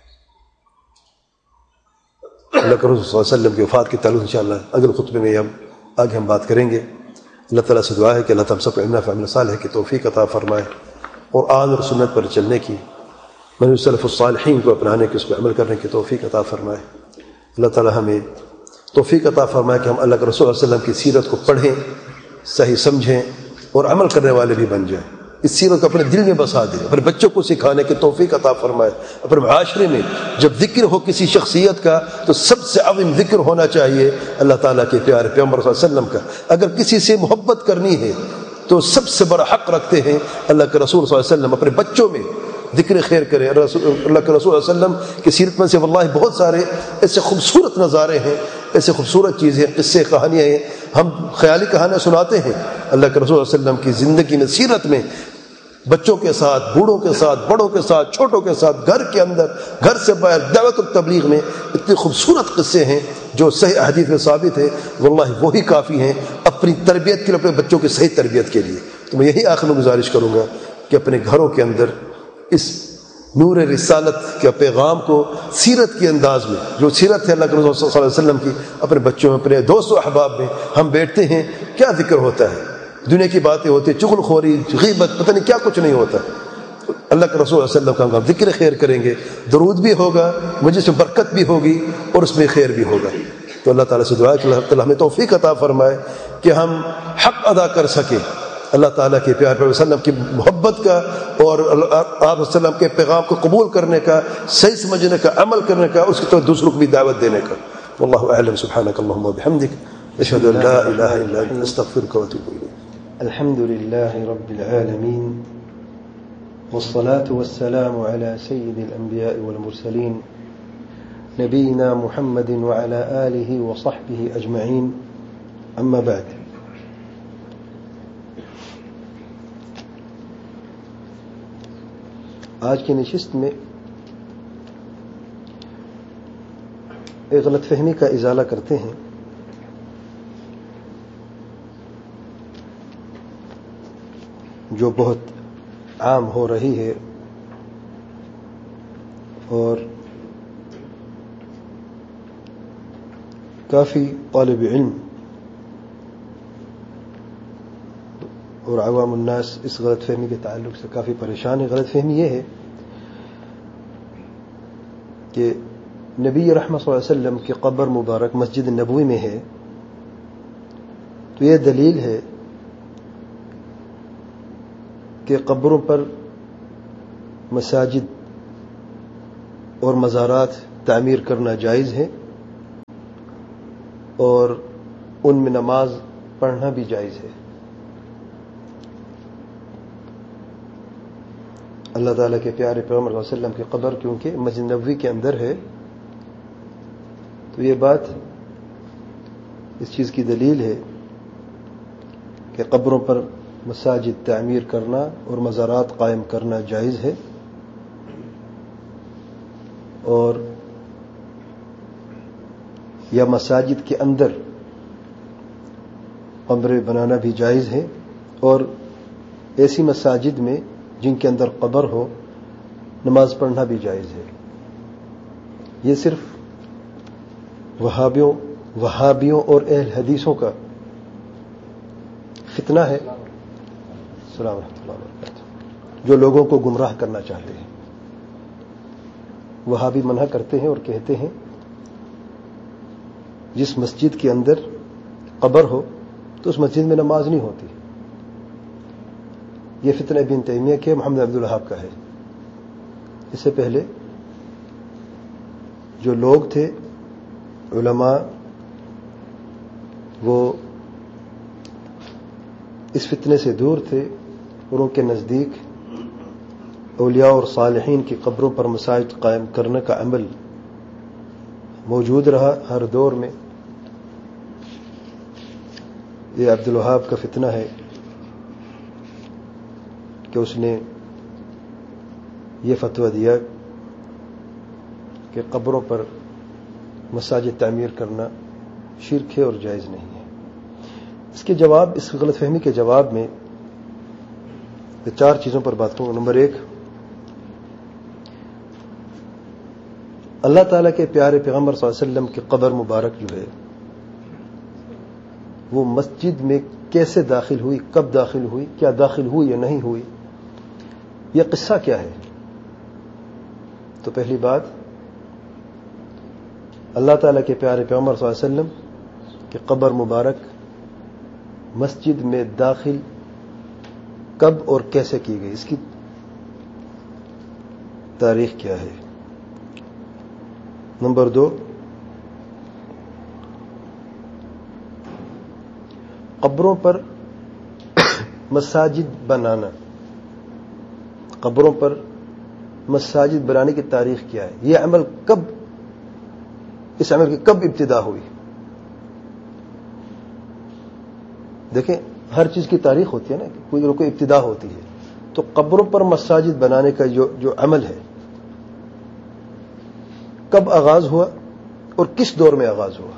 اللہ کے رسول صلی اللہ علیہ وسلم کی وفات کے تعلق انشاءاللہ اگلے خطبے میں آگے ہم بات کریں گے. اللہ تعالیٰ سے دعا ہے کہ اللہ تعالیٰ سب کو علم نافع عمل صالح کی توفیق عطا فرمائے, اور آن اور سنت پر چلنے کی, منہج سلف الصالحین کو اپنانے کی, اس پہ عمل کرنے کی توفیق عطا فرمائے. اللہ تعالیٰ ہمیں توفیق عطا فرمائے کہ ہم اللہ کے رسول صلی اللہ علیہ وسلم کی سیرت کو پڑھیں, صحیح سمجھیں اور عمل کرنے والے بھی بن جائیں. اس سیرت کو اپنے دل میں بسا دیں, اپنے بچوں کو سکھانے کی توفیق عطا فرمائے. اپنے معاشرے میں جب ذکر ہو کسی شخصیت کا تو سب سے عظیم ذکر ہونا چاہیے اللہ تعالیٰ کے پیارے پیغمبر صلی اللہ علیہ وسلم کا. اگر کسی سے محبت کرنی ہے تو سب سے بڑا حق رکھتے ہیں اللہ کے رسول صلی اللہ علیہ وسلم. اپنے بچوں میں ذکر خیر کریں. اللہ کے رسول صلی اللہ علیہ وسلم کی سیرت میں سے واللہ بہت سارے ایسے خوبصورت نظارے ہیں, ایسے خوبصورت چیزیں, قصے, کہانیاں ہیں. ہم خیالی کہانیاں سناتے ہیں. اللہ کے رسول صلی اللہ علیہ وسلم کی زندگی میں, سیرت میں بچوں کے ساتھ, بوڑھوں کے ساتھ, بڑوں کے ساتھ, چھوٹوں کے ساتھ, گھر کے اندر, گھر سے باہر, دعوت اور تبلیغ میں اتنے خوبصورت قصے ہیں جو صحیح حدیث میں ثابت ہے. واللہ وہی کافی ہیں اپنی تربیت کے لیے, اپنے بچوں کی صحیح تربیت کے لیے. تو میں یہی آخر میں گزارش کروں گا کہ اپنے گھروں کے اندر اس نور رسالت کے پیغام کو سیرت کے انداز میں, جو سیرت ہے اللہ کے رسول صلی اللہ علیہ وسلم کی, اپنے بچوں میں, اپنے دوست و احباب میں ہم بیٹھتے ہیں, کیا ذکر ہوتا ہے, دنیا کی باتیں ہوتی ہیں, چغل خوری, غیبت, پتہ نہیں کیا کچھ نہیں ہوتا. اللہ کے رسول صلی اللہ علیہ وسلم کا ہم ذکر خیر کریں گے, درود بھی ہوگا, مجلس میں برکت بھی ہوگی اور اس میں خیر بھی ہوگا. تو اللہ تعالیٰ سے دعا ہے کہ اللہ تعالیٰ ہمیں توفیق عطا فرمائے کہ ہم حق ادا کر سکیں اللہ تعالیٰ کے پیار پر وسلم کی محبت کا, اور آپ وسلم کے پیغام کو قبول کرنے کا, صحیح سمجھنے کا, عمل کرنے کا, اس کی طرف دوسروں کو بھی دعوت دینے کا. واللہ اعلم. سبحانک اللہم و بحمدک, اشہد ان لا الہ الا انت, استغفرک و اتوب الیک. الحمد لله رب العالمين, والصلاة والسلام على سيد الأنبياء والمرسلين نبينا محمد وعلى آله وصحبه أجمعين. أما بعد, آج کی نشست میں ایک غلط فہمی کا ازالہ کرتے ہیں. جو بہت عام ہو رہی ہے اور کافی طالب علم اور عوام الناس اس غلط فہمی کے تعلق سے کافی پریشان ہے. غلط فہمی یہ ہے کہ نبی رحمت صلی اللہ علیہ وسلم کی قبر مبارک مسجد نبوی میں ہے, تو یہ دلیل ہے کہ قبروں پر مساجد اور مزارات تعمیر کرنا جائز ہے اور ان میں نماز پڑھنا بھی جائز ہے. اللہ تعالیٰ کے پیارے پیغمبر صلی اللہ علیہ وسلم کی قبر کیونکہ مسجد نبوی کے اندر ہے، تو یہ بات اس چیز کی دلیل ہے کہ قبروں پر مساجد تعمیر کرنا اور مزارات قائم کرنا جائز ہے، اور یا مساجد کے اندر قبریں بنانا بھی جائز ہے، اور ایسی مساجد میں جن کے اندر قبر ہو نماز پڑھنا بھی جائز ہے. یہ صرف وہابیوں اور اہل حدیثوں کا فتنہ ہے. السلام ورحمۃ اللہ وبرکاتہ. جو لوگوں کو گمراہ کرنا چاہتے ہیں. وہابی منع کرتے ہیں اور کہتے ہیں جس مسجد کے اندر قبر ہو تو اس مسجد میں نماز نہیں ہوتی. یہ فتنہ ابن تیمیہ کے محمد عبد الوہاب کا ہے. اس سے پہلے جو لوگ تھے علماء وہ اس فتنے سے دور تھے اور ان کے نزدیک اولیاء اور صالحین کی قبروں پر مساجد قائم کرنے کا عمل موجود رہا ہر دور میں. یہ عبد الوہاب کا فتنہ ہے کہ اس نے یہ فتویٰ دیا کہ قبروں پر مساجد تعمیر کرنا شرک ہے اور جائز نہیں ہے. اس کے جواب، اس غلط فہمی کے جواب میں 4 چیزوں پر بات کروں. نمبر 1، اللہ تعالیٰ کے پیارے پیغمبر صلی اللہ علیہ وسلم کی قبر مبارک جو ہے وہ مسجد میں کیسے داخل ہوئی، کب داخل ہوئی، کیا داخل ہوئی یا نہیں ہوئی، یہ قصہ کیا ہے. تو پہلی بات، اللہ تعالیٰ کے پیارے پیغمبر صلی اللہ علیہ وسلم کی قبر مبارک مسجد میں داخل کب اور کیسے کی گئی، اس کی تاریخ کیا ہے. نمبر 2، قبروں پر مساجد بنانا، قبروں پر مساجد بنانے کی تاریخ کیا ہے، یہ عمل کب، اس عمل کی کب ابتدا ہوئی. دیکھیں ہر چیز کی تاریخ ہوتی ہے نا، کوئی ابتدا ہوتی ہے. تو قبروں پر مساجد بنانے کا جو عمل ہے کب آغاز ہوا اور کس دور میں آغاز ہوا.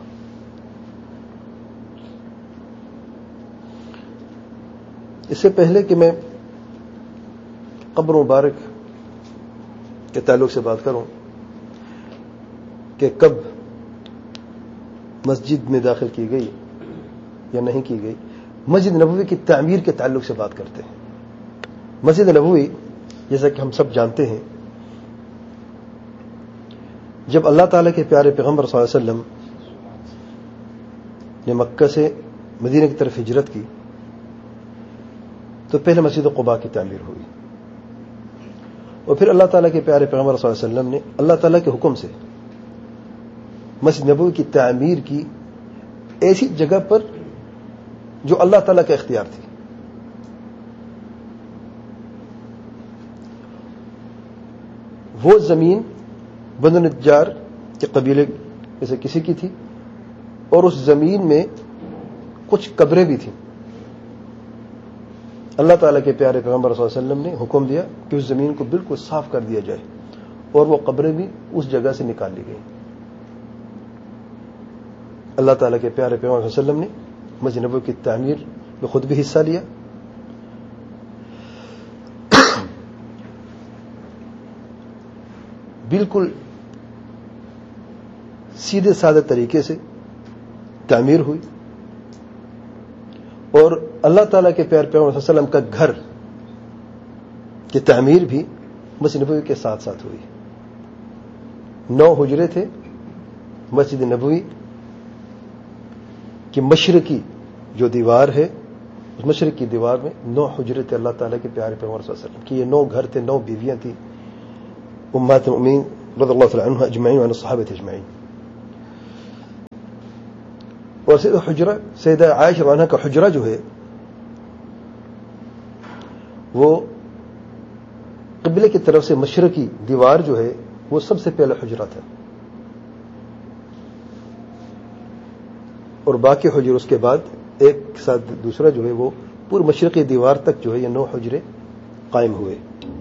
اس سے پہلے کہ میں قبر مبارک کے تعلق سے بات کروں کہ کب مسجد میں داخل کی گئی یا نہیں کی گئی، مسجد نبوی کی تعمیر کے تعلق سے بات کرتے ہیں. مسجد نبوی جیسا کہ ہم سب جانتے ہیں، جب اللہ تعالیٰ کے پیارے پیغمبر صلی اللہ علیہ وسلم نے مکہ سے مدینہ کی طرف ہجرت کی تو پہلے مسجد قباء کی تعمیر ہوئی، اور پھر اللہ تعالیٰ کے پیارے پیغمبر صلی اللہ علیہ وسلم نے اللہ تعالیٰ کے حکم سے مسجد نبوی کی تعمیر کی ایسی جگہ پر جو اللہ تعالیٰ کا اختیار تھی. وہ زمین بنو نجار کے قبیلے میں سے کسی کی تھی، اور اس زمین میں کچھ قبریں بھی تھیں. اللہ تعالیٰ کے پیارے پیغمبر صلی اللہ علیہ وسلم نے حکم دیا کہ اس زمین کو بالکل صاف کر دیا جائے، اور وہ قبریں بھی اس جگہ سے نکال لی گئیں. اللہ تعالیٰ کے پیارے پیغمبر صلی اللہ علیہ وسلم نے مسجد نبوی کی تعمیر میں خود بھی حصہ لیا. بالکل سیدھے سادہ طریقے سے تعمیر ہوئی، اور اللہ تعالیٰ کے پیارے پیغمبر صلی اللہ علیہ وسلم کا گھر کی تعمیر بھی مسجد نبوی کے ساتھ ساتھ ہوئی. 9 حجرے تھے. مسجد نبوی کی مشرقی جو دیوار ہے، اس مشرقی دیوار میں 9 حجرے تھے اللہ تعالیٰ کے پیارے پیغمبر صلی اللہ علیہ وسلم کی. یہ 9 گھر تھے، 9 بیویاں تھیں. امہات المؤمنین رضی اللہ تعالی عنہا اجمعین وعن الصحابہ اجمعین. اور سیدہ عائشہ رضی اللہ عنہا کا حجرہ جو ہے وہ قبلے کی طرف سے مشرقی دیوار جو ہے وہ سب سے پہلا حجرہ تھا، اور باقی حجر اس کے بعد ایک کے ساتھ دوسرا جو ہے وہ پورے مشرقی دیوار تک جو ہے یہ 9 حجرے قائم ہوئے.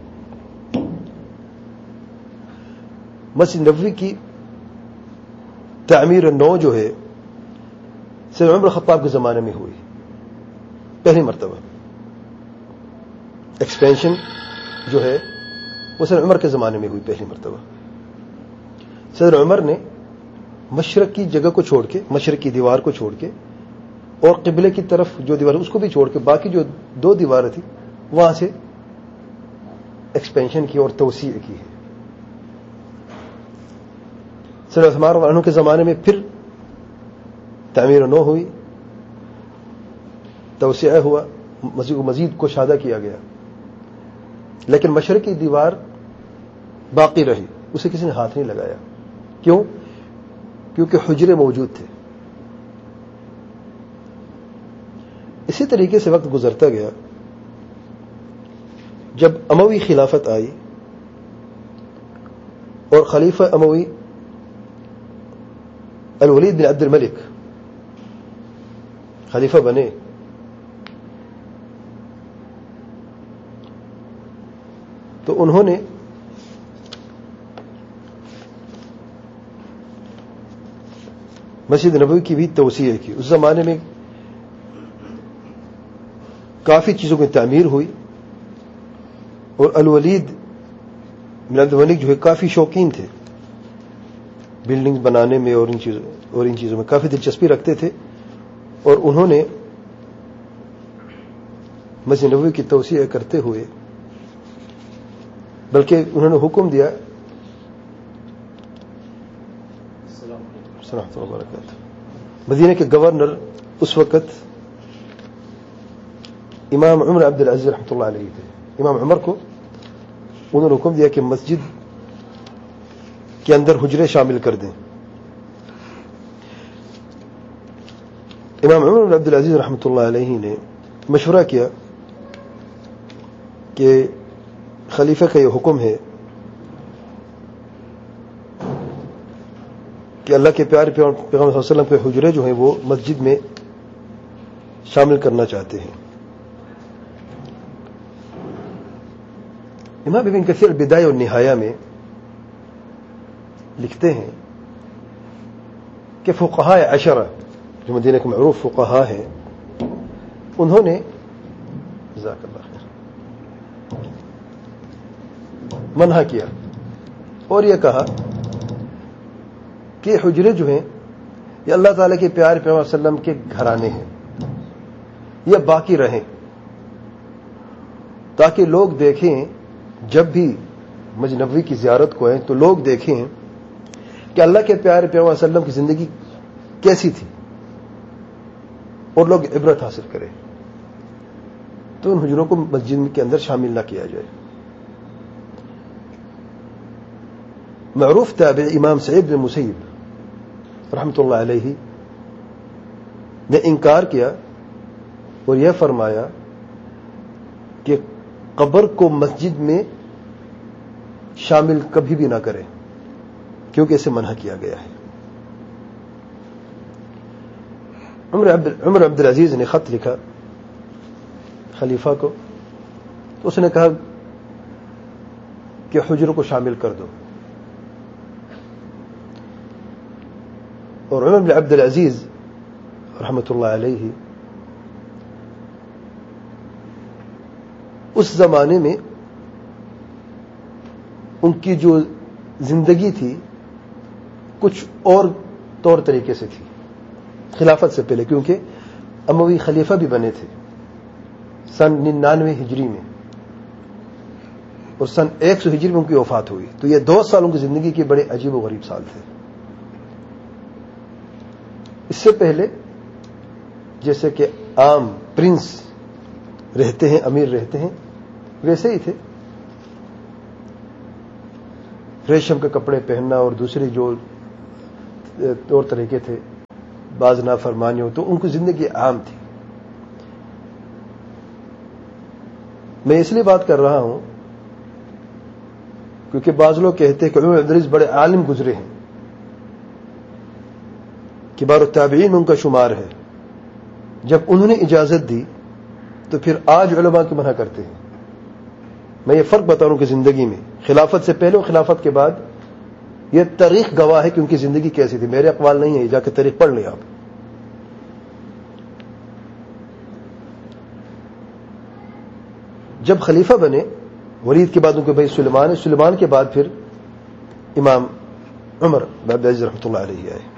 مسجد نبوی کی تعمیر نو جو ہے سیدنا عمر خطاب کے زمانے میں ہوئی پہلی مرتبہ. ایکسپینشن جو ہے وہ سیدنا عمر کے زمانے میں ہوئی پہلی مرتبہ. سیدنا عمر نے مشرق کی جگہ کو چھوڑ کے، مشرق کی دیوار کو چھوڑ کے اور قبلے کی طرف جو دیوار اس کو بھی چھوڑ کے باقی جو 2 دیواریں تھیں وہاں سے ایکسپینشن کی اور توسیع کی ہے. سیدنا عثمان رضی اللہ عنہ کے زمانے میں پھر تعمیر نو ہوئی، توسیع ہوا، مسجد کو مزید کشادہ کیا گیا، لیکن مشرقی دیوار باقی رہی، اسے کسی نے ہاتھ نہیں لگایا. کیوں؟ کیونکہ حجرے موجود تھے. اسی طریقے سے وقت گزرتا گیا. جب اموی خلافت آئی اور خلیفہ اموی الولید بن عبد الملک خلیفہ بنے، تو انہوں نے مسجد نبوی کی بھی توسیع کی. اس زمانے میں کافی چیزوں کی تعمیر ہوئی اور الولید بن عبد الملک جو ہے کافی شوقین تھے بلڈنگ بنانے میں اور ان چیزوں میں کافی دلچسپی رکھتے تھے، اور انہوں نے مسجد نبوی کی توسیع کرتے ہوئے بلکہ انہوں نے حکم دیا مدینہ کے گورنر اس وقت امام عمر عبد العزیز رحمۃ اللہ علیہ تھے. امام عمر کو انہوں نے حکم دیا کہ مسجد کے اندر حجرے شامل کر دیں. امام عمر بن عبد العزیز رحمۃ اللہ علیہ نے مشورہ کیا کہ خلیفہ کا یہ حکم ہے کہ اللہ کے پیارے پیغمبر صلی اللہ علیہ وسلم کے حجرے جو ہیں وہ مسجد میں شامل کرنا چاہتے ہیں. امام ابن کثیر بدایہ اور نہایہ میں لکھتے ہیں کہ فقہاء عشرہ جو مدینہ کے معروف فقہاء ہیں انہوں نے جزاک اللہ خیر منع کیا اور یہ کہا کہ حجرے جو ہیں یہ اللہ تعالیٰ کے پیارے پیغمبر صلی اللہ علیہ وسلم کے گھرانے ہیں، یہ باقی رہیں تاکہ لوگ دیکھیں جب بھی مسجد نبوی کی زیارت کو آئیں تو لوگ دیکھیں کہ اللہ کے پیارے پیغمبر صلی اللہ علیہ وسلم کی زندگی کیسی تھی اور لوگ عبرت حاصل کریں. تو ان حجروں کو مسجد کے اندر شامل نہ کیا جائے. معروف تابع امام سعید بن مسیب رحمۃ اللہ علیہ نے انکار کیا اور یہ فرمایا کہ قبر کو مسجد میں شامل کبھی بھی نہ کریں کیونکہ اسے منع کیا گیا ہے. عمر عبد العزیز نے خط لکھا خلیفہ کو تو اس نے کہا کہ حجروں کو شامل کر دو، اور عمر بن عبد العزیز رحمۃ اللہ علیہ اس زمانے میں ان کی جو زندگی تھی کچھ اور طور طریقے سے تھی خلافت سے پہلے، کیونکہ اموی خلیفہ بھی بنے تھے سن 99 ہجری میں اور سن 100 ہجری میں ان کی وفات ہوئی. تو یہ 2 سالوں کی زندگی کے بڑے عجیب و غریب سال تھے. اس سے پہلے جیسے کہ عام پرنس رہتے ہیں، امیر رہتے ہیں، ویسے ہی تھے. ریشم کے کپڑے پہننا اور دوسری جو طور طریقے تھے بعض نافرمانیوں، تو ان کی زندگی عام تھی. میں اس لیے بات کر رہا ہوں کیونکہ بعض لوگ کہتے ہیں کہ عمر بن عبد العزیز بڑے عالم گزرے ہیں، کبار التابعین ان کا شمار ہے. جب انہوں نے اجازت دی تو پھر آج علماء کی منع کرتے ہیں. میں یہ فرق بتا رہا ہوں کہ زندگی میں خلافت سے پہلے اور خلافت کے بعد یہ تاریخ گواہ ہے کہ ان کی زندگی کیسی تھی. میرے اقوال نہیں ہے، جا کے تاریخ پڑھ لیں آپ. جب خلیفہ بنے ولید کے بعد ان کے بھائی سلیمان ہے، سلیمان کے بعد پھر امام عمر بن عبد العزیز رحمۃ اللہ علیہ آئے.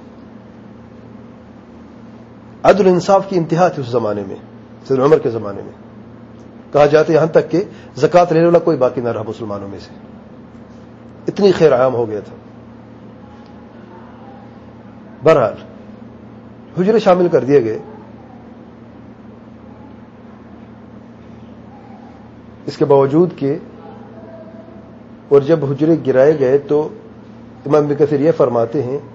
عدل انصاف کی انتہا تھی اس زمانے میں، سیدنا عمر کے زمانے میں. کہا جاتا ہے یہاں تک کہ زکوٰۃ لینے والا کوئی باقی نہ رہا مسلمانوں میں سے، اتنی خیر عام ہو گیا تھا. بہرحال حجرے شامل کر دیے گئے. اس کے باوجود کہ اور جب حجرے گرائے گئے تو امام ابن کثیر یہ فرماتے ہیں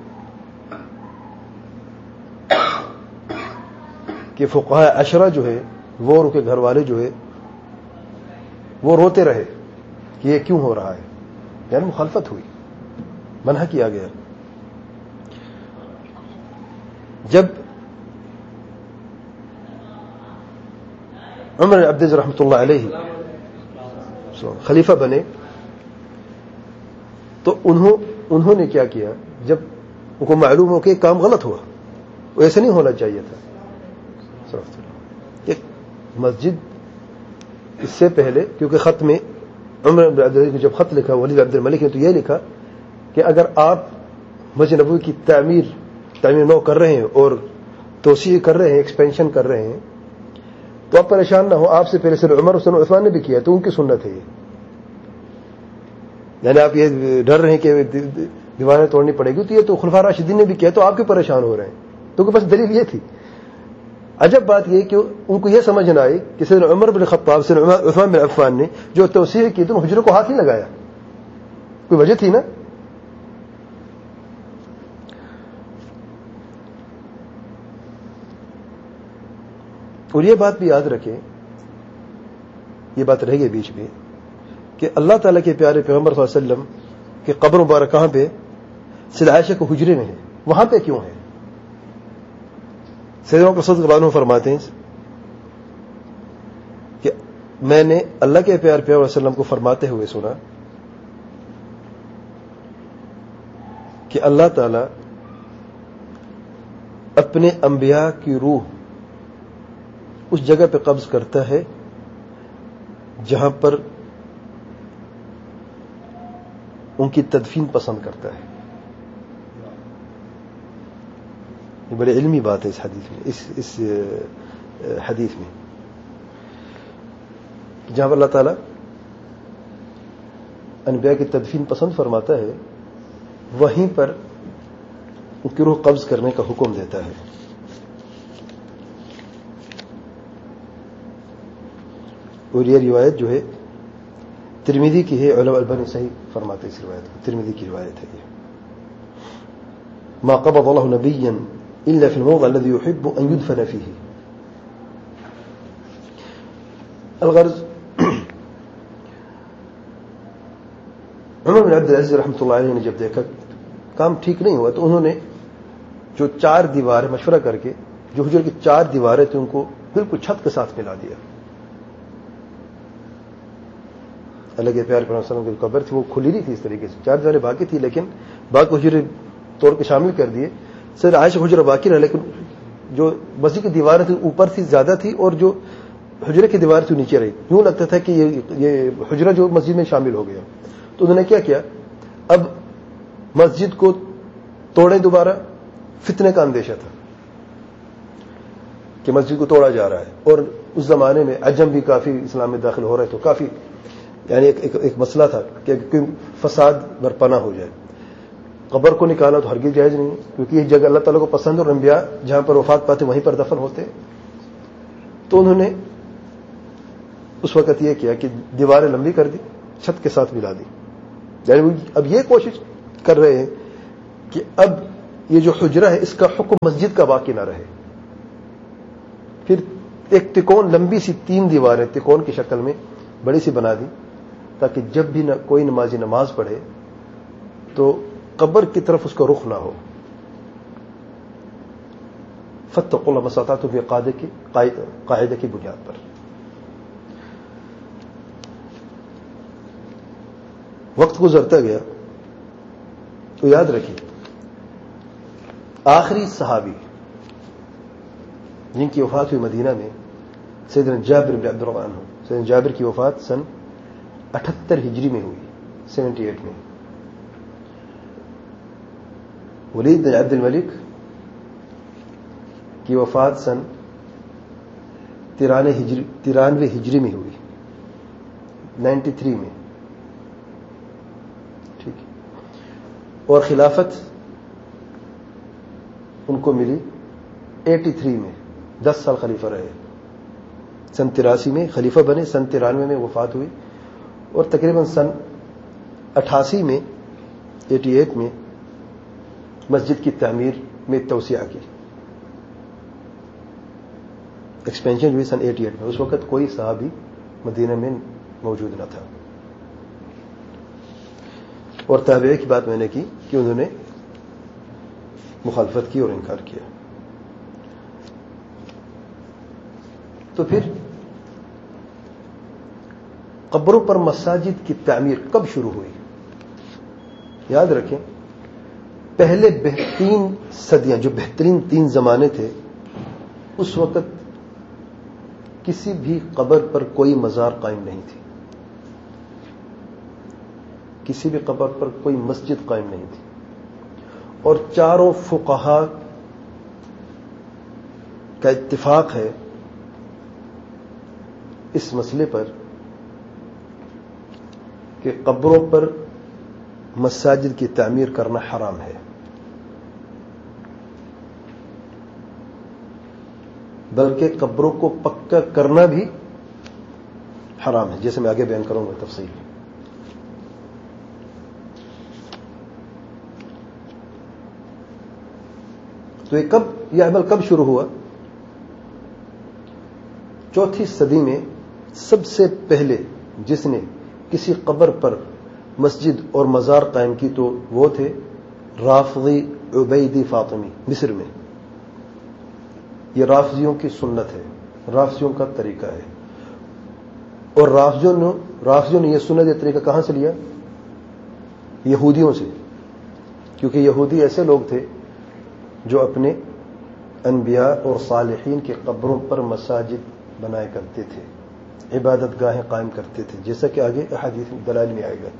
کہ فقہاء عشرہ جو ہے وہ ان کے گھر والے جو ہے وہ روتے رہے کہ یہ کیوں ہو رہا ہے، یعنی مخالفت ہوئی، منع کیا گیا. جب عمر بن عبد العزیز رحمۃ اللہ علیہ خلیفہ بنے تو انہوں نے کیا کیا، جب ان کو معلوم ہو کہ کام غلط ہوا، وہ ایسے نہیں ہونا چاہیے تھا. ایک مسجد اس سے پہلے، کیونکہ خط میں عمر بن عبد العزیز نے جب خط لکھا ولید عبد الملک نے تو یہ لکھا کہ اگر آپ مسجد نبوی کی تعمیر نو کر رہے ہیں اور توسیع کر رہے ہیں، ایکسپینشن کر رہے ہیں، تو آپ پریشان نہ ہو. آپ سے پہلے سیدنا عمر اور عثمان نے بھی کیا، تو ان کی سنت ہے یہ. یعنی آپ یہ ڈر رہے ہیں کہ دیواریں توڑنی پڑے گی، تو یہ تو خلفاء راشدین نے بھی کیا، تو آپ کیوں پریشان ہو رہے ہیں؟ تو بس دلیل یہ تھی. عجب بات یہ کہ ان کو یہ سمجھ نہ آئی کہ سیدنا عمر بن خطاب، سیدنا عثمان بن عفان نے جو توسیع کی تو حجروں کو ہاتھ نہیں لگایا، کوئی وجہ تھی نا. اور یہ بات بھی یاد رکھیں، یہ بات رہ گئی بیچ میں، کہ اللہ تعالیٰ کے پیارے پیغمبر صلی اللہ علیہ وسلم کی قبر مبارک کہاں پہ؟ سیدہ عائشہ کو حجرے میں ہے. وہاں پہ کیوں ہے؟ سیدنا عمر صدیق رضی اللہ عنہ فرماتے ہیں کہ میں نے اللہ کے پیارے پیغمبر صلی اللہ علیہ وسلم کو فرماتے ہوئے سنا کہ اللہ تعالیٰ اپنے انبیاء کی روح اس جگہ پہ قبض کرتا ہے جہاں پر ان کی تدفین پسند کرتا ہے. یہ بڑی علمی بات ہے اس حدیث میں، اس حدیث میں، جہاں پر اللہ تعالیٰ انبیاء کی تدفین پسند فرماتا ہے وہیں پر ان کی روح قبض کرنے کا حکم دیتا ہے. اور یہ روایت جو ہے ترمذی کی ہے، علماء البانی صحیح فرماتے ہیں اس روایت کو، ترمذی کی روایت ہے یہ. ما قبض الله نبيا الا في الموضع الذي يحب ان يدفن فيه. الغرض عمر بن عبد العزیز رحمۃ اللہ علیہ نے جب دیکھا کام ٹھیک نہیں ہوا تو انہوں نے جو 4 دیواریں مشورہ کر کے جو حجر کی 4 دیواریں تھیں ان کو بالکل چھت کے ساتھ ملا دیا. اللہ کے پیارے پیغمبر صلی اللہ علیہ وسلم کی قبر تھی وہ کھلی نہیں تھی اس طریقے سے، 4 دیواریں باقی تھی لیکن باقی حجرے توڑ کے شامل کر دیے. سر عائشہ حجرہ باقی رہا لیکن جو مسجد کی دیواریں تھیں اوپر تھی زیادہ تھی اور جو حجرے کی دیوار تھی نیچے رہی. یوں لگتا تھا کہ یہ حجرہ جو مسجد میں شامل ہو گیا. تو انہوں نے کیا اب مسجد کو توڑیں دوبارہ، فتنے کا اندیشہ تھا کہ مسجد کو توڑا جا رہا ہے. اور اس زمانے میں عجم بھی کافی اسلام میں داخل ہو رہے تو کافی یعنی ایک مسئلہ تھا کہ کوئی فساد برپا نہ ہو جائے. قبر کو نکالا تو ہرگز جائز نہیں کیونکہ یہ جگہ اللہ تعالیٰ کو پسند اور انبیاء جہاں پر وفات پاتے وہیں پر دفن ہوتے. تو انہوں نے اس وقت یہ کیا کہ دیواریں لمبی کر دی، چھت کے ساتھ ملا دی. یعنی وہ اب یہ کوشش کر رہے ہیں کہ اب یہ جو حجرہ ہے اس کا حکم مسجد کا باقی نہ رہے. پھر ایک تکون لمبی سی 3 دیواریں تکون کی شکل میں بڑی سی بنا دی تاکہ جب بھی کوئی نمازی نماز پڑھے تو قبر کی طرف اس کا رخ نہ ہو. فاتقوا اللہ ما استطعتم یہ قاعدے کی بنیاد پر. وقت گزرتا گیا تو یاد رکھیے آخری صحابی جن کی وفات ہوئی مدینہ میں سیدنا جابر بن عبد الرحمن عنہ. سیدنا جابر کی وفات سن 78 ہجری میں ہوئی 78 میں. ولید بن عبد الملک کی وفات سن 93 ہجری میں ہوئی 93 میں. ٹھیک ہے. اور خلافت ان کو ملی 83 میں. 10 سال خلیفہ رہے. سن 83 میں خلیفہ بنے, سن 93 میں وفات ہوئی اور تقریباً سن 88 میں 88 میں مسجد کی تعمیر میں توسیع کی, ایکسپینشن ہوئی سن 88 میں. اس وقت کوئی صحابی مدینہ میں موجود نہ تھا. اور تابعی کی بات میں نے کی کہ انہوں نے مخالفت کی اور انکار کیا. تو پھر قبروں پر مساجد کی تعمیر کب شروع ہوئی؟ یاد رکھیں پہلے بہترین صدیاں جو بہترین 3 زمانے تھے اس وقت کسی بھی قبر پر کوئی مزار قائم نہیں تھی, کسی بھی قبر پر کوئی مسجد قائم نہیں تھی. اور چاروں فقہا کا اتفاق ہے اس مسئلے پر کہ قبروں پر مساجد کی تعمیر کرنا حرام ہے, بلکہ قبروں کو پکا کرنا بھی حرام ہے, جیسے میں آگے بیان کروں گا تفصیل. تو یہ عمل کب شروع ہوا؟ 4 صدی میں سب سے پہلے جس نے کسی قبر پر مسجد اور مزار قائم کی تو وہ تھے رافضی عبیدی فاطمی مصر میں. یہ رافضیوں کی سنت ہے, رافضیوں کا طریقہ ہے. اور رافضیوں نے یہ سنت یہ طریقہ کہاں سے لیا؟ یہودیوں سے, کیونکہ یہودی ایسے لوگ تھے جو اپنے انبیاء اور صالحین کی قبروں پر مساجد بنایا کرتے تھے, عبادت گاہیں قائم کرتے تھے, جیسا کہ آگے احادیث دلائل میں آئے گا.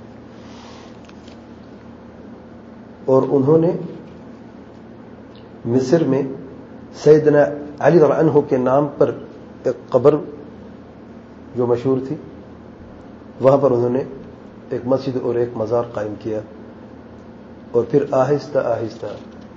اور انہوں نے مصر میں سیدنا علی رضی اللہ عنہ کے نام پر ایک قبر جو مشہور تھی وہاں پر انہوں نے ایک مسجد اور ایک مزار قائم کیا. اور پھر آہستہ آہستہ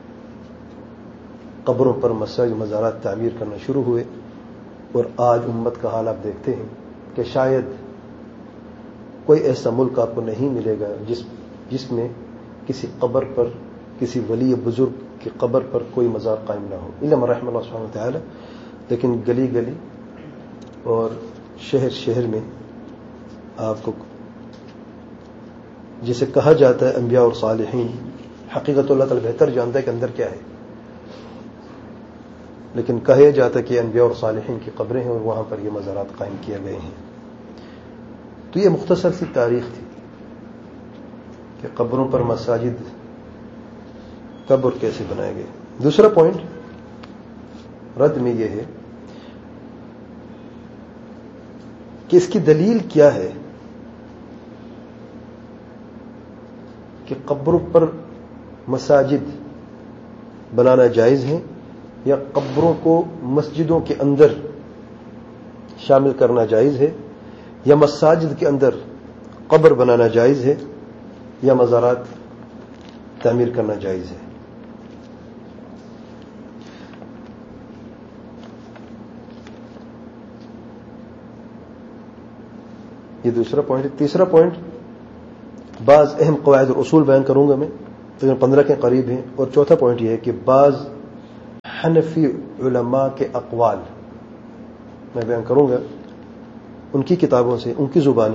قبروں پر مساجد مزارات تعمیر کرنا شروع ہوئے. اور آج امت کا حال آپ دیکھتے ہیں کہ شاید کوئی ایسا ملک آپ کو نہیں ملے گا جس میں کسی قبر پر کسی ولی بزرگ کی قبر پر کوئی مزار قائم نہ ہو, الا من رحم اللہ سبحانہ وتعالی. لیکن گلی گلی اور شہر شہر میں آپ کو جسے کہا جاتا ہے انبیاء اور صالحین, حقیقت اللہ تعالی بہتر جانتا ہے کہ اندر کیا ہے, لیکن کہا جاتا ہے کہ انبیاء اور صالحین کی قبریں ہیں اور وہاں پر یہ مزارات قائم کیے گئے ہیں. تو یہ مختصر سی تاریخ تھی کہ قبروں پر مساجد کب اور کیسے بنائے گئے. دوسرا پوائنٹ رد میں یہ ہے کہ اس کی دلیل کیا ہے کہ قبروں پر مساجد بنانا جائز ہے یا قبروں کو مسجدوں کے اندر شامل کرنا جائز ہے, یا مساجد کے اندر قبر بنانا جائز ہے, یا مزارات تعمیر کرنا جائز ہے. یہ دوسرا پوائنٹ ہے. تیسرا پوائنٹ بعض اہم قواعد اور اصول بیان کروں گا میں، تقریباً 15 کے قریب ہیں. اور چوتھا پوائنٹ یہ ہے کہ بعض حنفی علماء کے اقوال میں بیان کروں گا، ان کی کتابوں سے، ان کی زبانی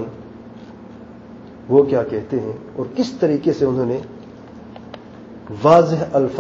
وہ کیا کہتے ہیں اور کس طریقے سے انہوں نے واضح الفاظ